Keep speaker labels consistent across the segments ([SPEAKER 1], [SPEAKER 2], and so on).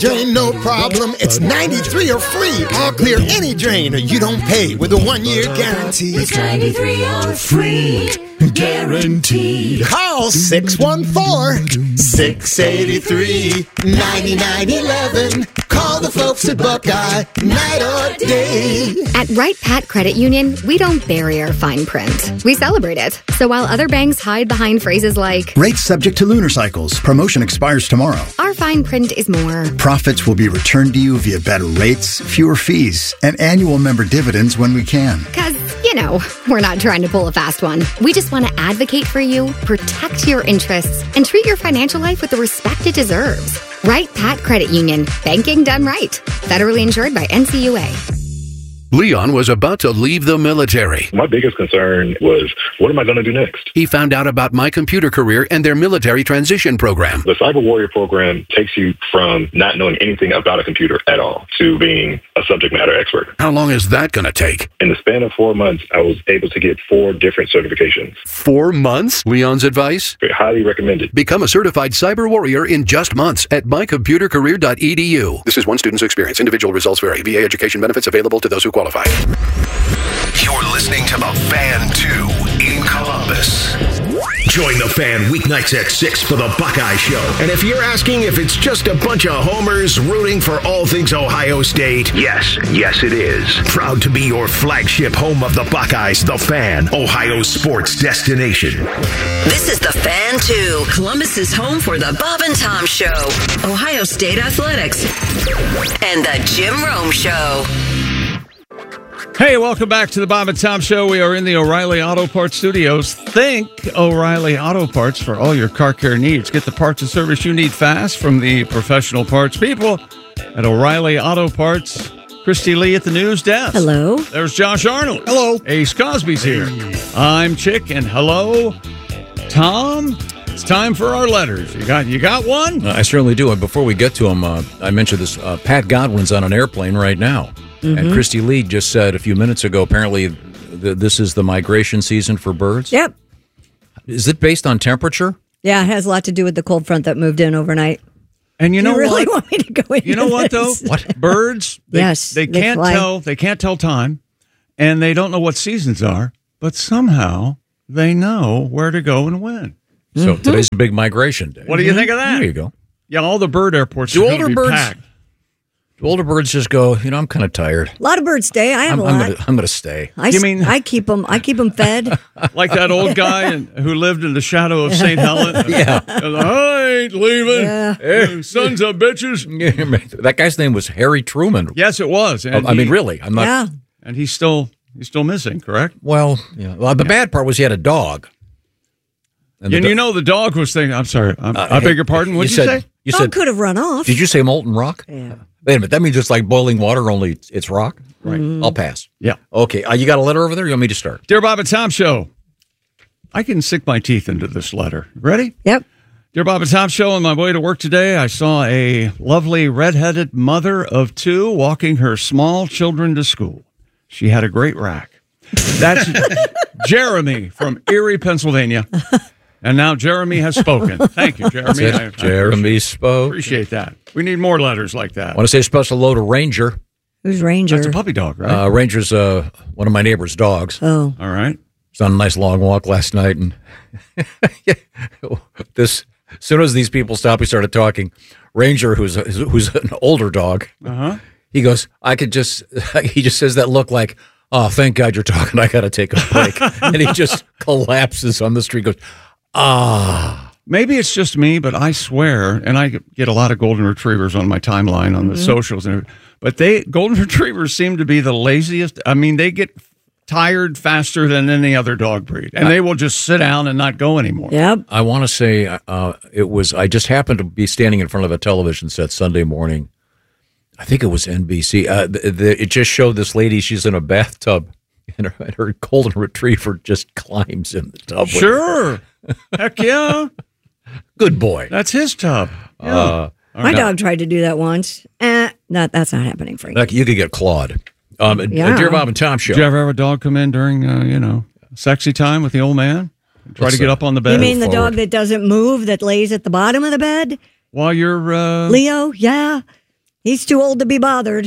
[SPEAKER 1] drain, no problem. It's 93 or free. I'll clear any drain or you don't pay with a 1-year guarantee.
[SPEAKER 2] It's 93 or free. Guaranteed.
[SPEAKER 1] Call 614-683-9911. Call the folks at Buckeye, night or day.
[SPEAKER 3] At Wright Pat Credit Union, we don't bury our fine print. We celebrate it. So while other banks hide behind phrases like,
[SPEAKER 4] rates subject to lunar cycles. Promotion expires tomorrow.
[SPEAKER 3] our fine print is more.
[SPEAKER 4] Profits will be returned to you via better rates, fewer fees, and annual member dividends when we can.
[SPEAKER 3] Because, we're not trying to pull a fast one. We just want to advocate for you, protect your interests, and treat your financial life with the respect it deserves. Wright Pat Credit Union. Banking done right. Federally insured by NCUA.
[SPEAKER 5] Leon was about to leave the military.
[SPEAKER 6] My biggest concern was, what am I going to do next?
[SPEAKER 5] He found out about My Computer Career and their military transition program.
[SPEAKER 6] The Cyber Warrior program takes you from not knowing anything about a computer at all to being a subject matter expert.
[SPEAKER 5] How long is that going to take?
[SPEAKER 6] In the span of 4 months, I was able to get 4 different certifications.
[SPEAKER 5] 4 months? Leon's advice?
[SPEAKER 6] Highly recommended.
[SPEAKER 5] Become a certified cyber warrior in just months at mycomputercareer.edu. This is one student's experience. Individual results vary. VA education benefits available to those who qualify.
[SPEAKER 7] You're listening to The Fan 2 in Columbus. Join The Fan weeknights at 6 for The Buckeye Show. And if you're asking if it's just a bunch of homers rooting for all things Ohio State, yes it is. Proud to be your flagship home of the Buckeyes, The Fan, Ohio sports destination.
[SPEAKER 8] This is The Fan 2, Columbus's home for the Bob and Tom Show, Ohio State Athletics, and the Jim Rome Show.
[SPEAKER 9] Hey, welcome back to the Bob and Tom Show. We are in the O'Reilly Auto Parts Studios. Think O'Reilly Auto Parts for all your car care needs. Get the parts and service you need fast from the professional parts people at O'Reilly Auto Parts. Christy Lee at the news desk.
[SPEAKER 10] Hello.
[SPEAKER 9] There's Josh Arnold.
[SPEAKER 1] Hello.
[SPEAKER 9] Ace Cosby's here. I'm Chick, and hello, Tom. It's time for our letters. You got one?
[SPEAKER 11] I certainly do. And before we get to them, I mentioned this. Pat Godwin's on an airplane right now. Mm-hmm. And Christy Lee just said a few minutes ago, apparently, this is the migration season for birds.
[SPEAKER 10] Yep.
[SPEAKER 11] Is it based on temperature?
[SPEAKER 10] Yeah, it has a lot to do with the cold front that moved in overnight.
[SPEAKER 9] And you know
[SPEAKER 10] really
[SPEAKER 9] what?
[SPEAKER 10] Want me to go into
[SPEAKER 9] You know what, though?
[SPEAKER 10] this?
[SPEAKER 9] What? Birds, they can't tell. They can't tell time, and they don't know what seasons are, but somehow they know where to go and when.
[SPEAKER 11] So today's a big migration day.
[SPEAKER 9] What do you think of that?
[SPEAKER 11] There you go.
[SPEAKER 9] Yeah, all the bird airports
[SPEAKER 11] Do
[SPEAKER 9] are going to be
[SPEAKER 11] older birds-
[SPEAKER 9] packed.
[SPEAKER 11] Do older birds just go, I'm kind of tired.
[SPEAKER 10] A lot of birds stay. I have a lot.
[SPEAKER 11] I'm going to stay.
[SPEAKER 10] I keep them fed.
[SPEAKER 9] Like that old guy who lived in the shadow of St. Helen?
[SPEAKER 11] Yeah.
[SPEAKER 9] I ain't leaving.
[SPEAKER 10] Yeah.
[SPEAKER 9] You sons of bitches.
[SPEAKER 11] That guy's name was Harry Truman.
[SPEAKER 9] Yes, it was. And
[SPEAKER 11] really. I'm not.
[SPEAKER 10] Yeah.
[SPEAKER 9] And he's still missing, correct?
[SPEAKER 11] Well, the bad part was he had a dog.
[SPEAKER 9] And the dog was thinking, I'm sorry, I beg your pardon, what did you say?
[SPEAKER 11] You
[SPEAKER 10] Dog
[SPEAKER 11] said,
[SPEAKER 10] could have run off.
[SPEAKER 11] Did you say molten rock?
[SPEAKER 10] Yeah.
[SPEAKER 11] Wait a minute, that means it's like boiling water, only it's rock?
[SPEAKER 9] Right.
[SPEAKER 11] I'll pass.
[SPEAKER 9] Yeah.
[SPEAKER 11] Okay, you got a letter over there? You want me to start?
[SPEAKER 9] Dear Bob and Tom Show, I can sink my teeth into this letter. Ready?
[SPEAKER 10] Yep.
[SPEAKER 9] Dear Bob and Tom Show, on my way to work today, I saw a lovely redheaded mother of 2 walking her small children to school. She had a great rack. That's Jeremy from Erie, Pennsylvania. And now Jeremy has spoken. Thank you, Jeremy.
[SPEAKER 11] Jeremy spoke.
[SPEAKER 9] Appreciate that. We need more letters like that.
[SPEAKER 11] I want to say a special hello to Ranger.
[SPEAKER 10] Who's Ranger?
[SPEAKER 9] That's a puppy dog, right?
[SPEAKER 11] Ranger's one of my neighbor's dogs.
[SPEAKER 10] Oh.
[SPEAKER 9] All right.
[SPEAKER 11] Was on a nice long walk last night, and as soon as these people stopped, we started talking. Ranger, who's an older dog, he goes, he just says that look like, oh, thank God you're talking. I got to take a break. And he just collapses on the street, goes,
[SPEAKER 9] Maybe it's just me, but I swear, and I get a lot of golden retrievers on my timeline on the socials, but golden retrievers seem to be the laziest. I mean, they get tired faster than any other dog breed, and they will just sit down and not go anymore.
[SPEAKER 10] Yep.
[SPEAKER 11] I want to say I just happened to be standing in front of a television set Sunday morning. I think it was NBC. It just showed this lady. She's in a bathtub, and her golden retriever just climbs in the tub.
[SPEAKER 9] Sure. Heck yeah.
[SPEAKER 11] Good boy.
[SPEAKER 9] That's his tub. Yeah.
[SPEAKER 10] My dog tried to do that once. That's not happening, Frank.
[SPEAKER 11] You could get clawed. Dear Bob and Tom Show.
[SPEAKER 9] Did you ever have a dog come in during, sexy time with the old man? Try to get up on the bed?
[SPEAKER 10] You mean the dog that doesn't move, that lays at the bottom of the bed?
[SPEAKER 9] While you're...
[SPEAKER 10] Leo, yeah. He's too old to be bothered.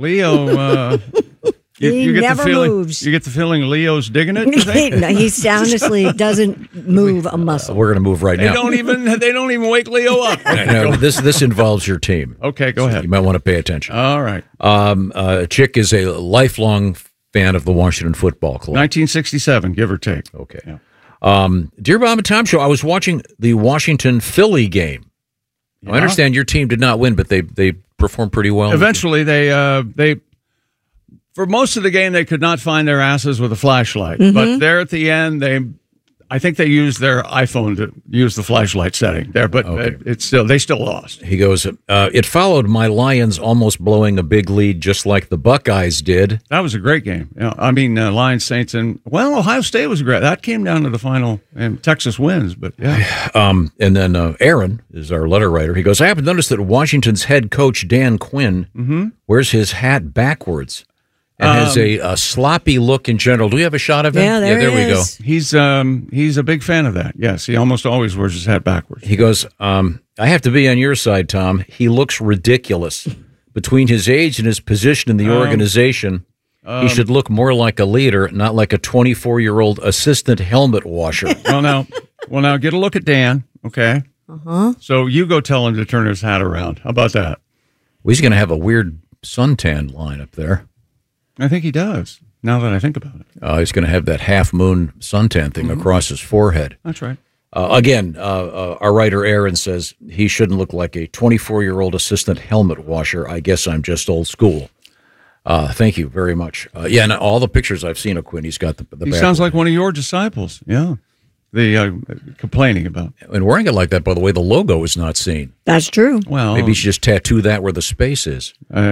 [SPEAKER 9] Leo,
[SPEAKER 10] He
[SPEAKER 9] get
[SPEAKER 10] never
[SPEAKER 9] the feeling,
[SPEAKER 10] moves.
[SPEAKER 9] You get the feeling Leo's digging it? you think?
[SPEAKER 10] No, he honestly doesn't move a muscle.
[SPEAKER 11] We're going to move right
[SPEAKER 9] They
[SPEAKER 11] now.
[SPEAKER 9] don't even wake Leo up.
[SPEAKER 11] No, this involves your team.
[SPEAKER 9] Okay, go ahead.
[SPEAKER 11] You might want to pay attention.
[SPEAKER 9] All right.
[SPEAKER 11] Chick is a lifelong fan of the Washington Football Club.
[SPEAKER 9] 1967, give or take.
[SPEAKER 11] Okay.
[SPEAKER 9] Yeah.
[SPEAKER 11] Dear Bob and Tom Show, I was watching the Washington Philly game.
[SPEAKER 9] Yeah.
[SPEAKER 11] I understand your team did not win, but they performed pretty well.
[SPEAKER 9] Eventually, they for most of the game they could not find their asses with a flashlight, but there at the end I think they used their iPhone to use the flashlight setting there, but they still lost.
[SPEAKER 11] He goes, it followed my Lions almost blowing a big lead just like the Buckeyes did.
[SPEAKER 9] That was a great game. Yeah, I mean, Lions, Saints, and Ohio State was great. That came down to the final, and Texas wins. But yeah,
[SPEAKER 11] and then Aaron is our letter writer. He goes, I happen to notice that Washington's head coach Dan Quinn wears his hat backwards and has a sloppy look in general. Do we have a shot of him?
[SPEAKER 10] Yeah, there
[SPEAKER 11] we go.
[SPEAKER 9] he's a big fan of that. Yes, he almost always wears his hat backwards.
[SPEAKER 11] He goes, I have to be on your side, Tom. He looks ridiculous. Between his age and his position in the organization, he should look more like a leader, not like a 24-year-old assistant helmet washer.
[SPEAKER 9] Well, now get a look at Dan, okay? So you go tell him to turn his hat around. How about that?
[SPEAKER 11] Well, he's going to have a weird suntan line up there.
[SPEAKER 9] I think he does, now that I think about it.
[SPEAKER 11] He's going to have that half-moon suntan thing across his forehead.
[SPEAKER 9] That's right.
[SPEAKER 11] Again, our writer Aaron says he shouldn't look like a 24-year-old assistant helmet washer. I guess I'm just old school. Thank you very much. And all the pictures I've seen of Quinn, he's got the
[SPEAKER 9] He sounds like one of your disciples. Yeah. Complaining about.
[SPEAKER 11] And wearing it like that, by the way, the logo is not seen.
[SPEAKER 10] That's true.
[SPEAKER 9] Well,
[SPEAKER 11] Maybe you should just tattoo that where the space is.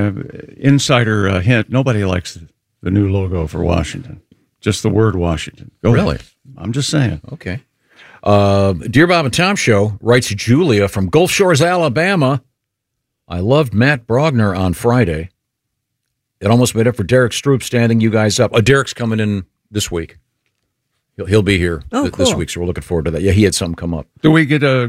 [SPEAKER 9] Insider hint, nobody likes the new logo for Washington. Just the word Washington.
[SPEAKER 11] Really?
[SPEAKER 9] I'm just saying.
[SPEAKER 11] Okay. Dear Bob and Tom Show, writes Julia from Gulf Shores, Alabama. I loved Matt Brogner on Friday. It almost made up for Derek Stroop standing you guys up. Derek's coming in this week. He'll be here this week, so we're looking forward to that. Yeah, he had something come up.
[SPEAKER 9] Do we get to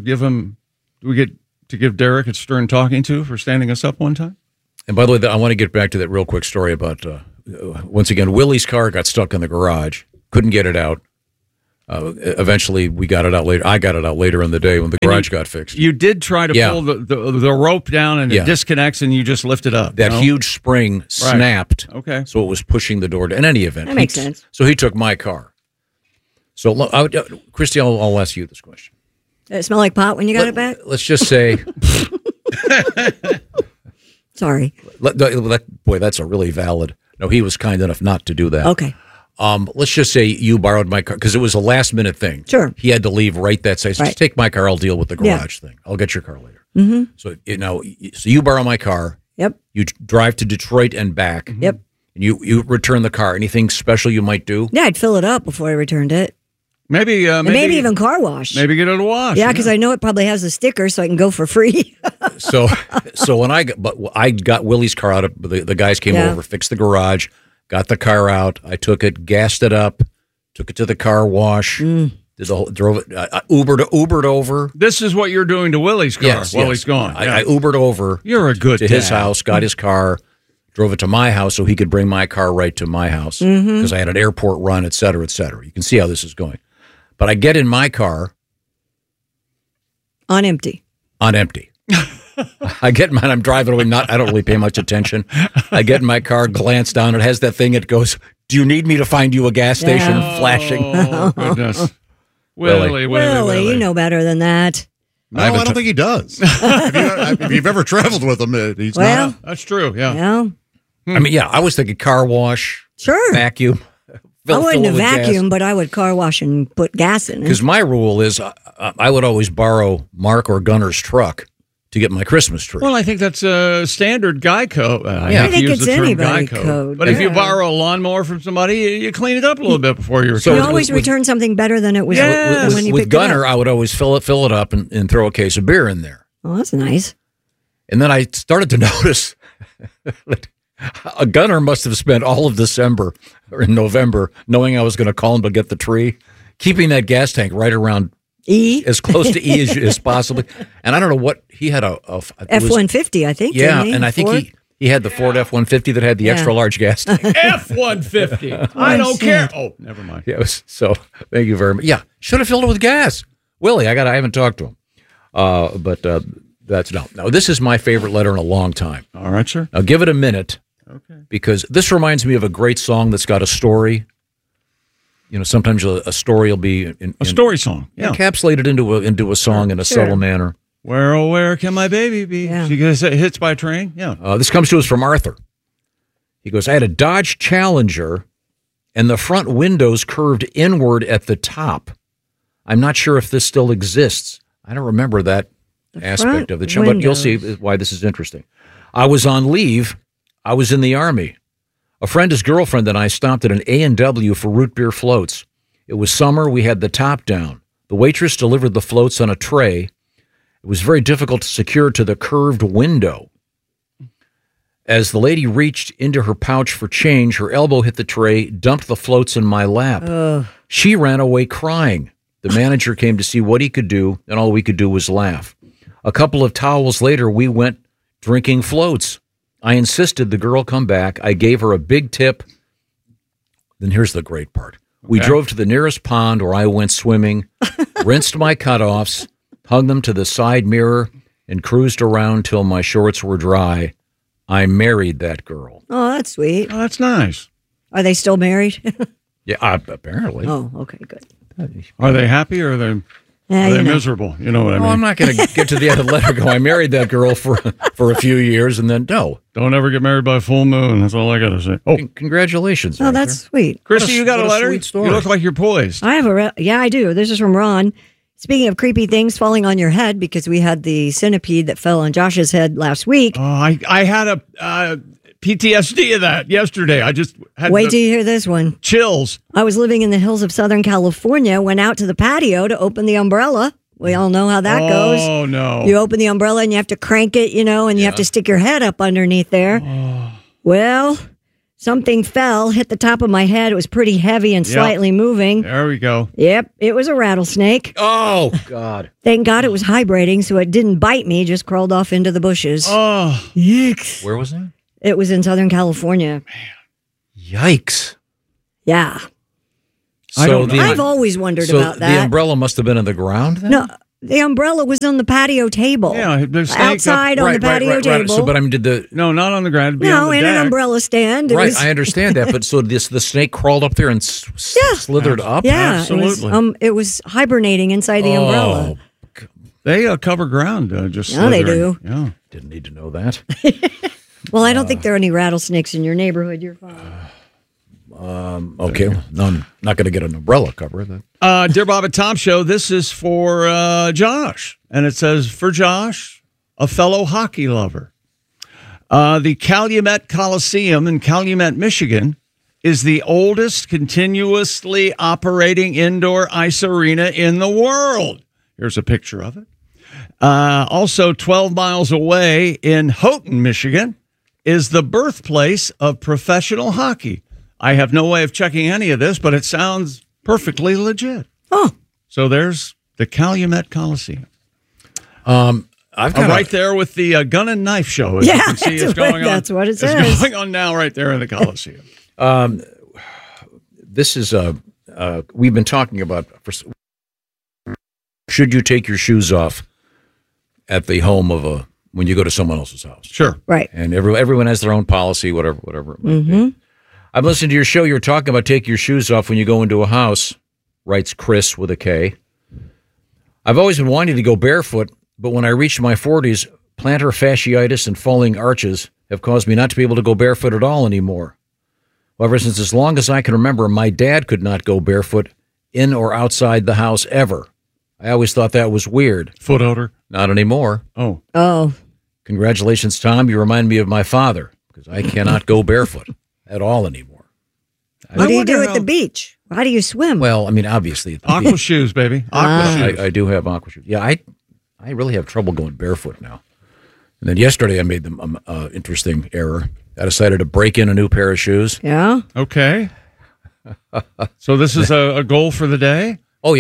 [SPEAKER 9] give Derek a stern talking to for standing us up one time?
[SPEAKER 11] And by the way, I want to get back to that real quick story about, once again, Willie's car got stuck in the garage. Couldn't get it out. Eventually, we got it out later. I got it out later in the day when the garage got fixed.
[SPEAKER 9] You did try to pull the rope down, and it disconnects, and you just lift it up.
[SPEAKER 11] That huge spring snapped.
[SPEAKER 9] Okay.
[SPEAKER 11] So it was pushing the door. In any event.
[SPEAKER 10] That makes sense.
[SPEAKER 11] So he took my car. So, Christy, I'll ask you this question.
[SPEAKER 10] Did it smell like pot when you got it back?
[SPEAKER 11] Let's just say...
[SPEAKER 10] Sorry.
[SPEAKER 11] Boy, that's a really valid... No, he was kind enough not to do that.
[SPEAKER 10] Okay.
[SPEAKER 11] Let's just say you borrowed my car, because it was a last-minute thing.
[SPEAKER 10] Sure.
[SPEAKER 11] He had to leave right that second. So just take my car, I'll deal with the garage thing. I'll get your car later.
[SPEAKER 10] Mm-hmm.
[SPEAKER 11] So, so you borrow my car.
[SPEAKER 10] Yep.
[SPEAKER 11] You drive to Detroit and back.
[SPEAKER 10] Yep.
[SPEAKER 11] And you return the car. Anything special you might do?
[SPEAKER 10] Yeah, I'd fill it up before I returned it.
[SPEAKER 9] Maybe
[SPEAKER 10] even car wash.
[SPEAKER 9] Maybe get it a wash.
[SPEAKER 10] Yeah, because I know it probably has a sticker, so I can go for free.
[SPEAKER 11] So when I got Willie's car out, the guys came over, fixed the garage, got the car out. I took it, gassed it up, took it to the car wash, drove it, Ubered over.
[SPEAKER 9] This is what you're doing to Willie's car while he's gone.
[SPEAKER 11] I Ubered over.
[SPEAKER 9] You're a good
[SPEAKER 11] to his house, got his car, drove it to my house so he could bring my car right to my house because I had an airport run, et cetera, et cetera. You can see how this is going. But I get in my car.
[SPEAKER 10] On empty.
[SPEAKER 11] I get mine. I'm driving away. I don't really pay much attention. I get in my car, glance down. It has that thing. It goes, do you need me to find you a gas station? Flashing.
[SPEAKER 9] Oh, goodness. Willie,
[SPEAKER 10] you know better than that.
[SPEAKER 12] No, I don't think he does. If you've ever traveled with him, he's not.
[SPEAKER 9] That's true, yeah.
[SPEAKER 10] Yeah.
[SPEAKER 11] I mean, I was thinking car wash,
[SPEAKER 10] vacuum. I wouldn't have vacuumed,
[SPEAKER 11] gas.
[SPEAKER 10] but I would car wash and put gas in it.
[SPEAKER 11] Because my rule is I would always borrow Mark or Gunner's truck to get my Christmas tree.
[SPEAKER 9] Well, I think that's a standard guy code.
[SPEAKER 10] I think it's anybody code.
[SPEAKER 9] But if you borrow a lawnmower from somebody, you clean it up a little bit before you return.
[SPEAKER 10] So you always return something better than it was when you
[SPEAKER 11] with
[SPEAKER 10] picked
[SPEAKER 11] Gunner,
[SPEAKER 10] it up.
[SPEAKER 11] I would always fill it up and throw a case of beer in there.
[SPEAKER 10] Oh, that's nice.
[SPEAKER 11] And then I started to notice that a Gunner must have spent all of December or in November knowing I was going to call him to get the tree, keeping that gas tank right around as close to E as possibly. And I don't know what he had
[SPEAKER 10] F-150, I think.
[SPEAKER 11] Yeah,
[SPEAKER 10] didn't he?
[SPEAKER 11] and I think he had the Ford F-150 that had the extra large gas tank.
[SPEAKER 9] F-150. I don't care. Oh, never mind.
[SPEAKER 11] Yeah, so thank you very much. Yeah, should have filled it with gas. Willie, I haven't talked to him. But that's no. Now, this is my favorite letter in a long time.
[SPEAKER 9] All right, sir.
[SPEAKER 11] Now, give it a minute.
[SPEAKER 9] Okay.
[SPEAKER 11] Because this reminds me of a great song that's got a story. You know, sometimes a story will be
[SPEAKER 9] a story song,
[SPEAKER 11] encapsulated into a song in a subtle manner.
[SPEAKER 9] Where, oh, where can my baby be?
[SPEAKER 10] Yeah.
[SPEAKER 9] She gets hit by a train? Yeah.
[SPEAKER 11] This comes to us from Arthur. He goes, I had a Dodge Challenger, and the front windows curved inward at the top. I'm not sure if this still exists. I don't remember that aspect of the Challenger, but you'll see why this is interesting. I was on leave. I was in the Army. A friend, his girlfriend, and I stopped at an A&W for root beer floats. It was summer. We had the top down. The waitress delivered the floats on a tray. It was very difficult to secure to the curved window. As the lady reached into her pouch for change, her elbow hit the tray, dumped the floats in my lap. She ran away crying. The manager came to see what he could do, and all we could do was laugh. A couple of towels later, we went drinking floats. I insisted the girl come back. I gave her a big tip. Then here's the great part. We drove to the nearest pond where I went swimming, rinsed my cutoffs, hung them to the side mirror, and cruised around till my shorts were dry. I married that girl.
[SPEAKER 10] Oh, that's sweet.
[SPEAKER 9] Oh, that's nice.
[SPEAKER 10] Are they still married?
[SPEAKER 11] Yeah, apparently.
[SPEAKER 10] Oh, okay, good.
[SPEAKER 9] Are they happy or are they miserable? You know what I mean?
[SPEAKER 11] I'm not going to get to the end of the letter. Go. I married that girl for a few years, and then no.
[SPEAKER 9] Don't ever get married by full moon. That's all I got to say. Oh,
[SPEAKER 11] congratulations!
[SPEAKER 10] Oh, that's sweet.
[SPEAKER 9] Christy, you got a letter?
[SPEAKER 11] Sweet story.
[SPEAKER 9] You look like you're poised.
[SPEAKER 10] I have yeah, I do. This is from Ron. Speaking of creepy things falling on your head, because we had the centipede that fell on Josh's head last week.
[SPEAKER 9] Oh, I had a PTSD of that yesterday. I just had
[SPEAKER 10] Wait till you hear this one.
[SPEAKER 9] Chills.
[SPEAKER 10] I was living in the hills of Southern California, went out to the patio to open the umbrella. We all know how that goes.
[SPEAKER 9] Oh, no.
[SPEAKER 10] You open the umbrella and you have to crank it, and you have to stick your head up underneath there.
[SPEAKER 9] Oh.
[SPEAKER 10] Well, something fell, hit the top of my head. It was pretty heavy and slightly moving.
[SPEAKER 9] There we go.
[SPEAKER 10] Yep, it was a rattlesnake.
[SPEAKER 11] Oh, God.
[SPEAKER 10] Thank God it was hibernating, so it didn't bite me, just crawled off into the bushes.
[SPEAKER 9] Oh.
[SPEAKER 10] Yikes.
[SPEAKER 11] Where was that?
[SPEAKER 10] It was in Southern California.
[SPEAKER 11] Yikes.
[SPEAKER 10] Yeah.
[SPEAKER 11] So
[SPEAKER 10] I've always wondered about that.
[SPEAKER 11] The umbrella must have been on the ground then?
[SPEAKER 10] No, the umbrella was on the patio table.
[SPEAKER 9] Yeah, the snake
[SPEAKER 10] outside on the patio table.
[SPEAKER 11] So, but I mean,
[SPEAKER 9] No, not on the ground.
[SPEAKER 10] No, in an umbrella stand.
[SPEAKER 11] Right, I understand that. But so the snake crawled up there and slithered up?
[SPEAKER 10] Yeah,
[SPEAKER 9] absolutely.
[SPEAKER 10] It was hibernating inside the umbrella.
[SPEAKER 9] They cover ground. Just
[SPEAKER 10] no, they
[SPEAKER 9] slithering.
[SPEAKER 10] do.
[SPEAKER 9] Yeah.
[SPEAKER 11] Didn't need to know that.
[SPEAKER 10] Well, I don't think there are any rattlesnakes in your neighborhood. You're fine.
[SPEAKER 11] Okay, no, I'm not going to get an umbrella cover. Then.
[SPEAKER 9] Dear Bob and Tom Show, this is for Josh. And it says, for Josh, a fellow hockey lover. The Calumet Coliseum in Calumet, Michigan, is the oldest continuously operating indoor ice arena in the world. Here's a picture of it. Also, 12 miles away in Houghton, Michigan, is the birthplace of professional hockey. I have no way of checking any of this, but it sounds perfectly legit.
[SPEAKER 10] Oh.
[SPEAKER 9] So there's the Calumet Coliseum.
[SPEAKER 11] I've got
[SPEAKER 9] right there with the gun and knife show. As
[SPEAKER 10] yeah,
[SPEAKER 9] you can see, it's going on.
[SPEAKER 10] That's what it says.
[SPEAKER 9] It's going on now right there in the Coliseum.
[SPEAKER 11] This is, we've been talking about, should you take your shoes off at the home of when you go to someone else's house?
[SPEAKER 9] Sure.
[SPEAKER 10] Right.
[SPEAKER 11] And everyone has their own policy, whatever it might be. I'm listening to your show. You're talking about take your shoes off when you go into a house, writes Chris with a K. I've always been wanting to go barefoot, but when I reached my 40s, plantar fasciitis and falling arches have caused me not to be able to go barefoot at all anymore. However, since as long as I can remember, my dad could not go barefoot in or outside the house ever. I always thought that was weird.
[SPEAKER 9] Foot odor?
[SPEAKER 11] Not anymore.
[SPEAKER 10] Oh.
[SPEAKER 11] Congratulations, Tom. You remind me of my father, because I cannot go barefoot at all anymore.
[SPEAKER 10] What do you do at the beach? How do you swim?
[SPEAKER 11] Well, I mean, obviously.
[SPEAKER 9] Aqua shoes, baby. Aqua shoes.
[SPEAKER 11] I do have aqua shoes. Yeah, I really have trouble going barefoot now. And then yesterday I made the interesting error. I decided to break in a new pair of shoes.
[SPEAKER 10] Yeah.
[SPEAKER 9] Okay. So this is a goal for the day?
[SPEAKER 11] Oh, yeah.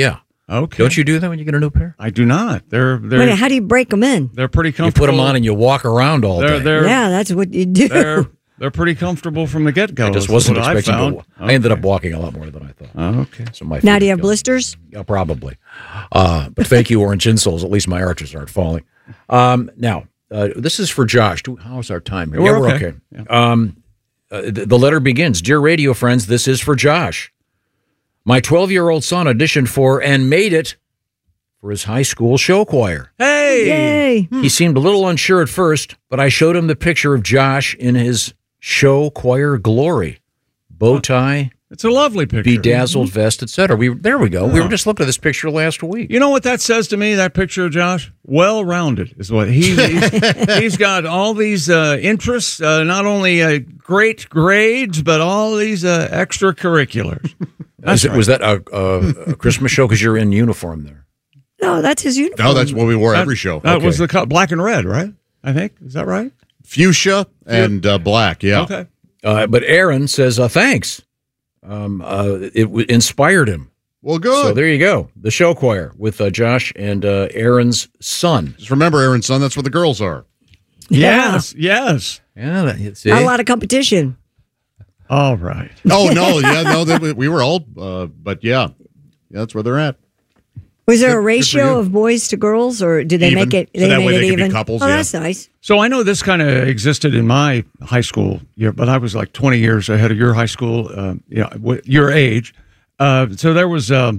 [SPEAKER 9] Okay.
[SPEAKER 11] Don't you do that when you get a new pair?
[SPEAKER 9] I do not. They're
[SPEAKER 10] Wait, how do you break them in?
[SPEAKER 9] They're pretty
[SPEAKER 11] You
[SPEAKER 9] comfortable.
[SPEAKER 11] put them on and you walk around all day.
[SPEAKER 10] Yeah, that's what you do.
[SPEAKER 9] They're pretty comfortable from the get-go.
[SPEAKER 11] I just
[SPEAKER 9] is
[SPEAKER 11] wasn't
[SPEAKER 9] what
[SPEAKER 11] expecting
[SPEAKER 9] found.
[SPEAKER 11] to. I ended up walking a lot more than I thought.
[SPEAKER 9] Oh, okay.
[SPEAKER 11] So my
[SPEAKER 10] Now,
[SPEAKER 11] feet
[SPEAKER 10] do you have
[SPEAKER 11] go-
[SPEAKER 10] blisters?
[SPEAKER 11] Yeah, probably. But thank you, orange insoles. At least my arches aren't falling. Now, this is for Josh. How's our time here?
[SPEAKER 9] We're
[SPEAKER 11] We're
[SPEAKER 9] okay.
[SPEAKER 11] okay. The letter begins. Dear radio friends, this is for Josh. My 12-year-old son auditioned for and made it for his high school show choir.
[SPEAKER 9] Hey!
[SPEAKER 10] Yay!
[SPEAKER 11] He seemed a little unsure at first, but I showed him the picture of Josh in his show choir glory. Bow tie,
[SPEAKER 9] It's a lovely picture.
[SPEAKER 11] bedazzled vest, etc. There we go. We were just looking at this picture last week.
[SPEAKER 9] You know what that says to me, that picture of Josh? Well-rounded is what he's got all these interests, not only great grades, but all these extracurriculars.
[SPEAKER 11] Was that a Christmas show? Because you're in uniform there.
[SPEAKER 10] No, that's his uniform.
[SPEAKER 12] No, that's what we wore every show.
[SPEAKER 9] That was the black and red, right? I think. Is that right?
[SPEAKER 12] Fuchsia and black, yeah.
[SPEAKER 9] Okay.
[SPEAKER 11] But Aaron says, thanks. It inspired him.
[SPEAKER 12] Well, good.
[SPEAKER 11] So there you go. The show choir with Josh and Aaron's son.
[SPEAKER 12] Just remember, Aaron's son, that's what the girls are.
[SPEAKER 9] Yes.
[SPEAKER 11] Yeah, see?
[SPEAKER 10] Not a lot of competition.
[SPEAKER 9] All right.
[SPEAKER 12] Oh, no, we were all, but yeah, that's where they're at.
[SPEAKER 10] Was there a
[SPEAKER 12] for
[SPEAKER 10] ratio
[SPEAKER 12] you.
[SPEAKER 10] of boys to girls, or did they
[SPEAKER 12] Even.
[SPEAKER 10] make it?
[SPEAKER 12] So that
[SPEAKER 10] made
[SPEAKER 12] way
[SPEAKER 10] it
[SPEAKER 12] they could be
[SPEAKER 10] even.
[SPEAKER 12] couples,
[SPEAKER 10] Oh,
[SPEAKER 12] yeah.
[SPEAKER 10] that's nice.
[SPEAKER 9] So I know this kind of existed in my high school year, but I was like 20 years ahead of your high school, your age. So there was the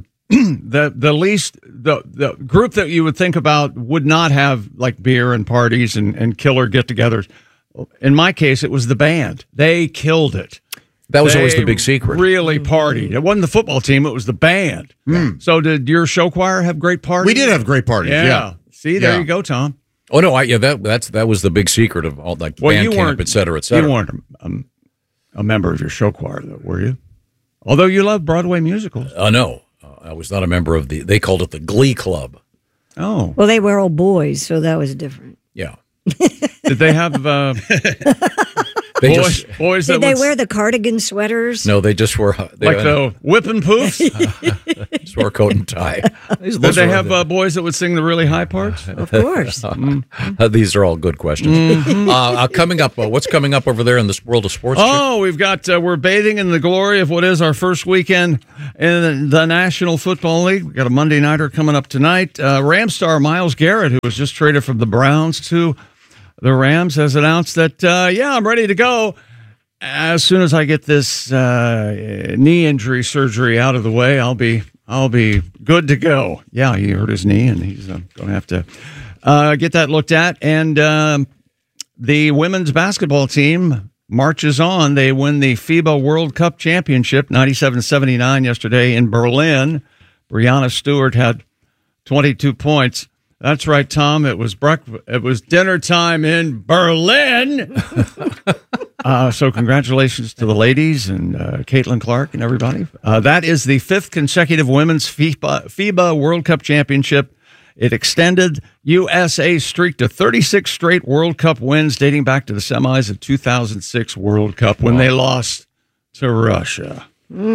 [SPEAKER 9] group that you would think about would not have like beer and parties and killer get-togethers. In my case, it was the band. They killed it.
[SPEAKER 11] That was always
[SPEAKER 9] They
[SPEAKER 11] the big secret.
[SPEAKER 9] Really partied. It wasn't the football team; it was the band. So did your show choir have great parties?
[SPEAKER 12] We did have great parties, yeah.
[SPEAKER 9] See, there
[SPEAKER 12] Yeah.
[SPEAKER 9] you go, Tom.
[SPEAKER 11] Oh no, that was the big secret of all like band camp, et cetera, et cetera.
[SPEAKER 9] You weren't a member of your show choir, though, were you? Although you love Broadway musicals.
[SPEAKER 11] No, I was not a member of they called it the Glee Club.
[SPEAKER 9] Oh,
[SPEAKER 10] Well, they were all boys, so that was different.
[SPEAKER 11] Yeah.
[SPEAKER 9] did they have boys that
[SPEAKER 10] Did they
[SPEAKER 9] would
[SPEAKER 10] wear the cardigan sweaters?
[SPEAKER 11] No, they just wore
[SPEAKER 9] like the whip and poofs?
[SPEAKER 11] just wore a coat and tie.
[SPEAKER 9] Did they have boys that would sing the really high parts?
[SPEAKER 10] Of course.
[SPEAKER 11] These are all good questions. Coming up, what's coming up over there in this world of sports?
[SPEAKER 9] Oh, we've got we're bathing in the glory of what is our first weekend in the National Football League. We got a Monday nighter coming up tonight. Ram star Myles Garrett, who was just traded from the Browns to the Rams, has announced that I'm ready to go as soon as I get this knee injury surgery out of the way. I'll be good to go. Yeah, he hurt his knee, and he's going to have to get that looked at. And the women's basketball team marches on. They win the FIBA World Cup Championship 97-79 yesterday in Berlin. Breanna Stewart had 22 points. That's right, Tom. It was dinner time in Berlin. So congratulations to the ladies and Caitlin Clark and everybody. That is the fifth consecutive women's FIBA World Cup Championship. It extended USA's streak to 36 straight World Cup wins dating back to the semis of 2006 World Cup when they lost to Russia.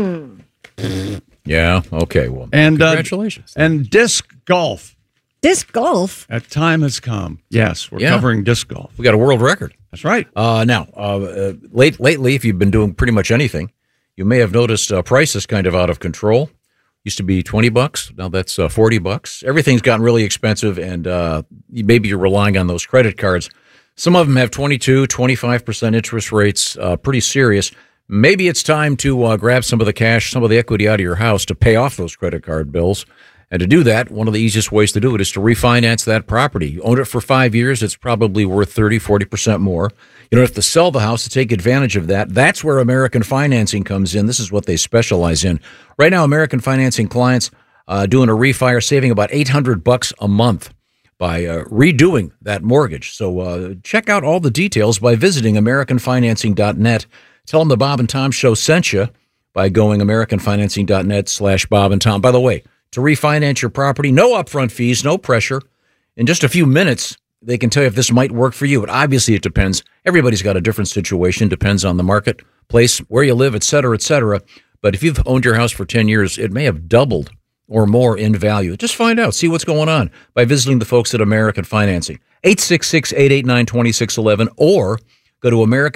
[SPEAKER 11] Yeah. Okay. Well,
[SPEAKER 9] and
[SPEAKER 11] congratulations.
[SPEAKER 9] And disc golf.
[SPEAKER 10] Disc golf?
[SPEAKER 9] That time has come. Yes, we're covering disc golf.
[SPEAKER 11] We got a world record.
[SPEAKER 9] That's right.
[SPEAKER 11] Lately, if you've been doing pretty much anything, you may have noticed prices kind of out of control. Used to be $20. Now that's $40. Everything's gotten really expensive, and maybe you're relying on those credit cards. Some of them have 22, 25% interest rates, pretty serious. Maybe it's time to grab some of the cash, some of the equity out of your house to pay off those credit card bills. And to do that, one of the easiest ways to do it is to refinance that property. You own it for 5 years, it's probably worth 30, 40% more. You don't have to sell the house to take advantage of that. That's where American Financing comes in. This is what they specialize in. Right now, American Financing clients doing a refi are saving about $800 a month by redoing that mortgage. So check out all the details by visiting AmericanFinancing.net. Tell them the Bob and Tom Show sent you by going AmericanFinancing.net/Bob and Tom. By the way, to refinance your property, no upfront fees, no pressure. In just a few minutes, they can tell you if this might work for you. But obviously, it depends. Everybody's got a different situation. Depends on the marketplace, where you live, et cetera, et cetera. But if you've owned your house for 10 years, it may have doubled or more in value. Just find out. See what's going on by visiting the folks at American Financing. 866-889-2611 or go to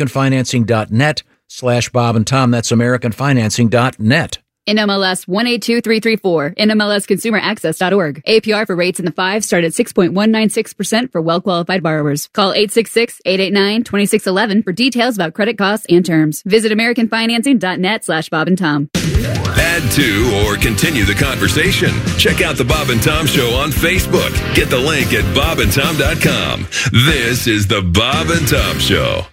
[SPEAKER 11] americanfinancing.net/Bob and Tom. That's americanfinancing.net.
[SPEAKER 13] NMLS 182334, NMLSconsumeraccess.org. APR for rates in the 5 start at 6.196% for well-qualified borrowers. Call 866-889-2611 for details about credit costs and terms. Visit americanfinancing.net/Bob and Tom.
[SPEAKER 14] Add to or continue the conversation. Check out the Bob and Tom Show on Facebook. Get the link at bobandtom.com. This is the Bob and Tom Show.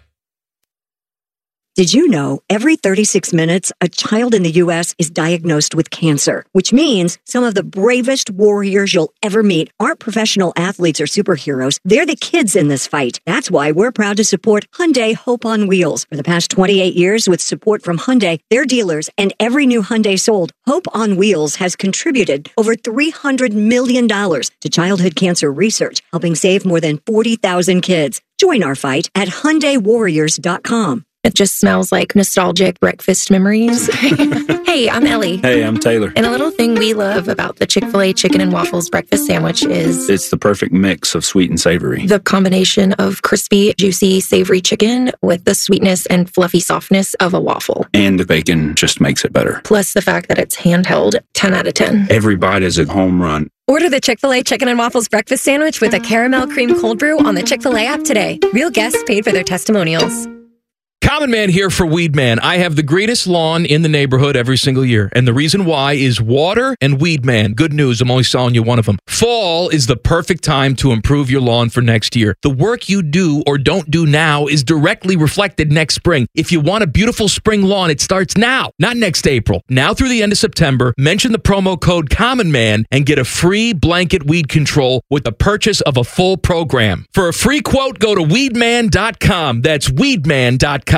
[SPEAKER 15] Did you know every 36 minutes, a child in the U.S. is diagnosed with cancer, which means some of the bravest warriors you'll ever meet aren't professional athletes or superheroes. They're the kids in this fight. That's why we're proud to support Hyundai Hope on Wheels. For the past 28 years, with support from Hyundai, their dealers, and every new Hyundai sold, Hope on Wheels has contributed over $300 million to childhood cancer research, helping save more than 40,000 kids. Join our fight at HyundaiWarriors.com.
[SPEAKER 16] It just smells like nostalgic breakfast memories. Hey, I'm Ellie.
[SPEAKER 17] Hey, I'm Taylor.
[SPEAKER 16] And a little thing we love about the Chick-fil-A chicken and waffles breakfast sandwich is
[SPEAKER 17] it's the perfect mix of sweet and savory.
[SPEAKER 16] The combination of crispy, juicy, savory chicken with the sweetness and fluffy softness of a waffle.
[SPEAKER 17] And the bacon just makes it better.
[SPEAKER 16] Plus the fact that it's handheld, 10 out of 10.
[SPEAKER 17] Every bite is a home run.
[SPEAKER 18] Order the Chick-fil-A Chicken and Waffles Breakfast Sandwich with a caramel cream cold brew on the Chick-fil-A app today. Real guests paid for their testimonials.
[SPEAKER 19] Common Man here for Weed Man. I have the greatest lawn in the neighborhood every single year. And the reason why is water and Weed Man. Good news, I'm only selling you one of them. Fall is the perfect time to improve your lawn for next year. The work you do or don't do now is directly reflected next spring. If you want a beautiful spring lawn, it starts now, not next April. Now through the end of September, mention the promo code Common Man and get a free blanket weed control with the purchase of a full program. For a free quote, go to weedman.com. That's weedman.com.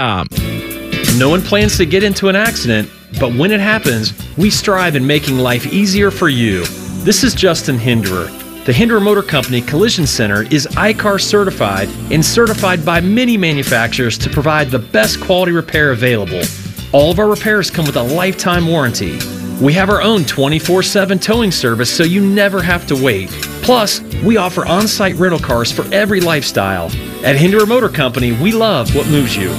[SPEAKER 20] No one plans to get into an accident, but when it happens, we strive in making life easier for you. This is Justin Hinderer. The Hinderer Motor Company Collision Center is ICAR certified and certified by many manufacturers to provide the best quality repair available. All of our repairs come with a lifetime warranty. We have our own 24/7 towing service so you never have to wait. Plus, we offer on-site rental cars for every lifestyle. At Hinderer Motor Company, we love what moves you.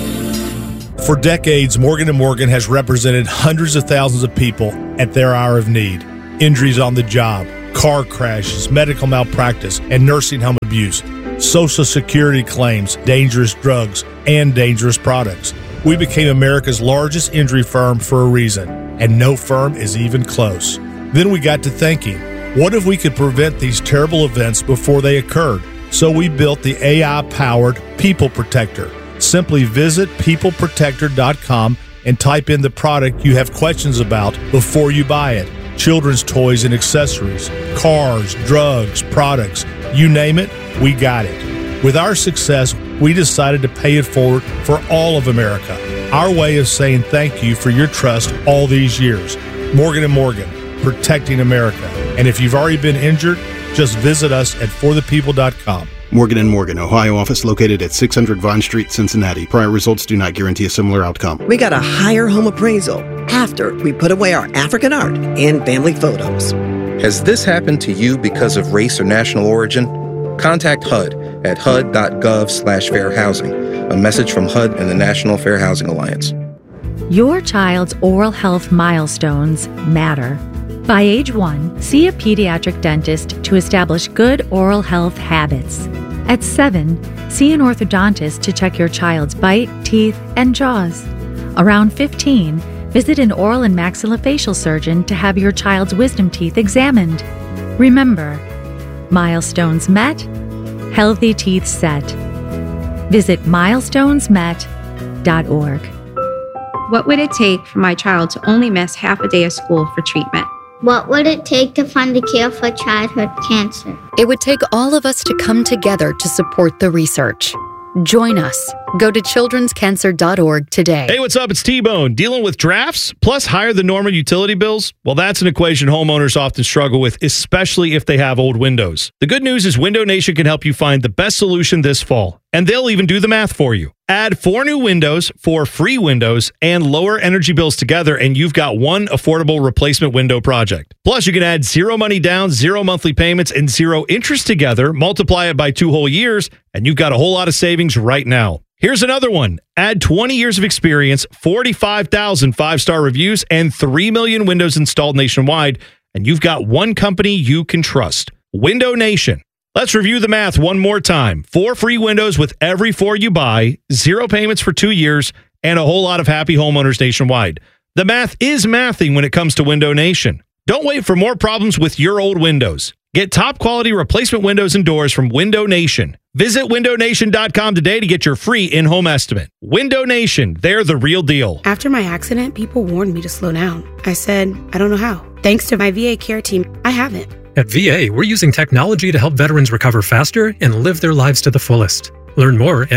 [SPEAKER 21] For decades, Morgan & Morgan has represented hundreds of thousands of people at their hour of need. Injuries on the job, car crashes, medical malpractice, and nursing home abuse, Social Security claims, dangerous drugs, and dangerous products. We became America's largest injury firm for a reason, and no firm is even close. Then we got to thinking, what if we could prevent these terrible events before they occurred? So we built the AI-powered People Protector. Simply visit peopleprotector.com and type in the product you have questions about before you buy it. Children's toys and accessories, cars, drugs, products, you name it, we got it. With our success, we decided to pay it forward for all of America. Our way of saying thank you for your trust all these years. Morgan & Morgan, protecting America. And if you've already been injured, just visit us at forthepeople.com.
[SPEAKER 22] Morgan & Morgan, Ohio office located at 600 Vine Street, Cincinnati. Prior results do not guarantee a similar outcome.
[SPEAKER 23] We got a higher home appraisal after we put away our African art and family photos.
[SPEAKER 24] Has this happened to you because of race or national origin? Contact HUD at hud.gov/fair housing. A message from HUD and the National Fair Housing Alliance.
[SPEAKER 25] Your child's oral health milestones matter. By age 1, see a pediatric dentist to establish good oral health habits. At 7, see an orthodontist to check your child's bite, teeth, and jaws. Around 15, visit an oral and maxillofacial surgeon to have your child's wisdom teeth examined. Remember, milestones met, healthy teeth set. Visit milestonesmet.org.
[SPEAKER 26] What would it take for my child to only miss half a day of school for treatment?
[SPEAKER 27] What would it take to find a cure for childhood cancer?
[SPEAKER 28] It would take all of us to come together to support the research. Join us. Go to childrenscancer.org today.
[SPEAKER 29] Hey, what's up? It's T-Bone. Dealing with drafts plus higher than normal utility bills? Well, that's an equation homeowners often struggle with, especially if they have old windows. The good news is Window Nation can help you find the best solution this fall. and they'll even do the math for you. Add 4 new windows, 4 free windows, and lower energy bills together, and you've got one affordable replacement window project. Plus, you can add 0 money down, 0 monthly payments, and 0 interest together, multiply it by 2 whole years, and you've got a whole lot of savings right now. Here's another one. Add 20 years of experience, 45,000 5-star reviews, and 3 million windows installed nationwide, and you've got one company you can trust. Window Nation. Let's review the math one more time. 4 free windows with every 4 you buy, 0 payments for 2 years, and a whole lot of happy homeowners nationwide. The math is mathing when it comes to Window Nation. Don't wait for more problems with your old windows. Get top quality replacement windows and doors from Window Nation. Visit windownation.com today to get your free in-home estimate. Window Nation, they're the real deal.
[SPEAKER 1] After my accident, people warned me to slow down. I said, I don't know how. Thanks to my VA care team, I haven't.
[SPEAKER 2] At VA, we're using technology to help veterans recover faster and live their lives to the fullest. Learn more at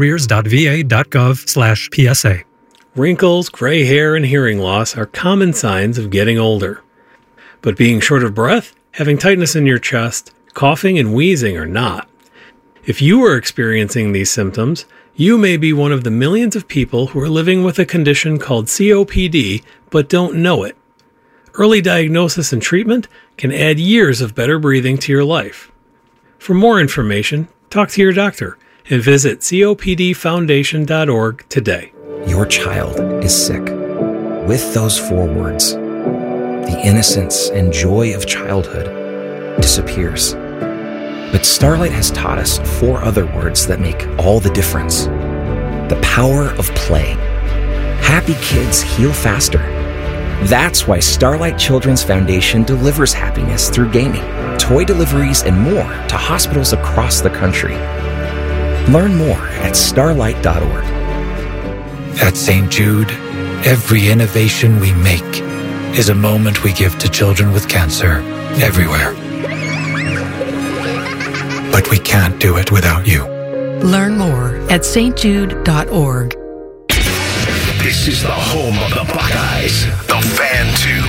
[SPEAKER 2] vacareers.va.gov/PSA.
[SPEAKER 3] Wrinkles, gray hair, and hearing loss are common signs of getting older. But being short of breath, having tightness in your chest, coughing, and wheezing are not. If you are experiencing these symptoms, you may be one of the millions of people who are living with a condition called COPD but don't know it. Early diagnosis and treatment can add years of better breathing to your life. For more information, talk to your doctor and visit copdfoundation.org today.
[SPEAKER 4] Your child is sick. With those 4 words, the innocence and joy of childhood disappears. But Starlight has taught us 4 other words that make all the difference. The power of play. Happy kids heal faster. That's why Starlight Children's Foundation delivers happiness through gaming, toy deliveries, and more to hospitals across the country. Learn more at starlight.org.
[SPEAKER 5] At St. Jude, every innovation we make is a moment we give to children with cancer everywhere. But we can't do it without you.
[SPEAKER 6] Learn more at stjude.org.
[SPEAKER 7] This is the home of the Buckeyes, the Fan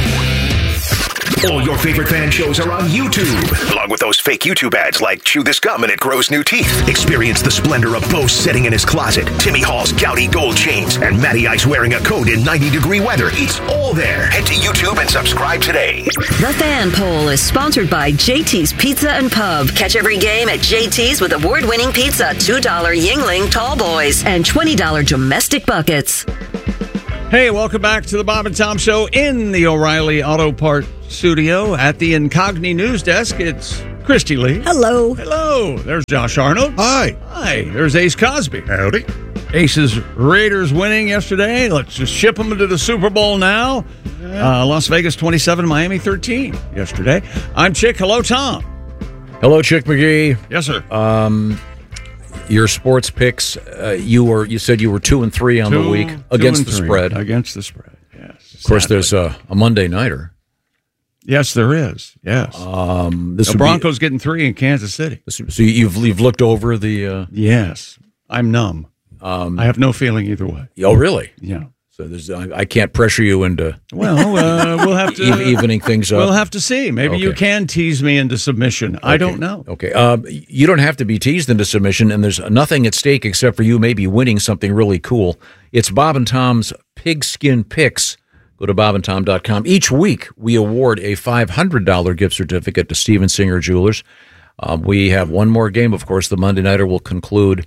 [SPEAKER 7] 2. All your favorite fan shows are on YouTube, along with those fake YouTube ads like Chew This Gum and It Grows New Teeth. Experience the splendor of Bo sitting in his closet, Timmy Hall's gouty gold chains, and Matty Ice wearing a coat in 90-degree weather. It's all there. Head to YouTube and subscribe today.
[SPEAKER 8] The Fan Poll is sponsored by JT's Pizza and Pub. Catch every game at JT's with award-winning pizza, $2 Yingling Tall Boys, and $20 domestic buckets.
[SPEAKER 9] Hey, welcome back to the Bob and Tom Show in the O'Reilly Auto Part Studio. At the Incogni News Desk, it's Christy Lee.
[SPEAKER 10] Hello.
[SPEAKER 9] Hello. There's Josh Arnold.
[SPEAKER 12] Hi.
[SPEAKER 9] Hi. There's Ace Cosby.
[SPEAKER 12] Howdy.
[SPEAKER 9] Ace's Raiders winning yesterday. Let's just ship them to the Super Bowl now. Las Vegas 27, Miami 13 yesterday. I'm Chick. Hello, Tom.
[SPEAKER 11] Hello, Chick McGee.
[SPEAKER 9] Yes, sir.
[SPEAKER 11] Your sports picks, you said you were 2-3 on the week against the spread.
[SPEAKER 9] Against the spread, yes.
[SPEAKER 11] Of course, there's a Monday nighter.
[SPEAKER 9] Yes, there is. Yes. The Broncos getting 3 in Kansas City.
[SPEAKER 11] So you've looked over the.
[SPEAKER 9] Yes, I'm numb. I have no feeling either way.
[SPEAKER 11] Oh, really?
[SPEAKER 9] Yeah.
[SPEAKER 11] So I can't pressure you into.
[SPEAKER 9] Well, we'll have to
[SPEAKER 11] evening things up.
[SPEAKER 9] We'll have to see. Maybe you can tease me into submission. Okay. I don't know.
[SPEAKER 11] Okay. You don't have to be teased into submission, and there's nothing at stake except for you maybe winning something really cool. It's Bob and Tom's Pigskin Picks. Go to bobandtom.com. Each week, we award a $500 gift certificate to Steven Singer Jewelers. We have one more game, of course. The Monday Nighter will conclude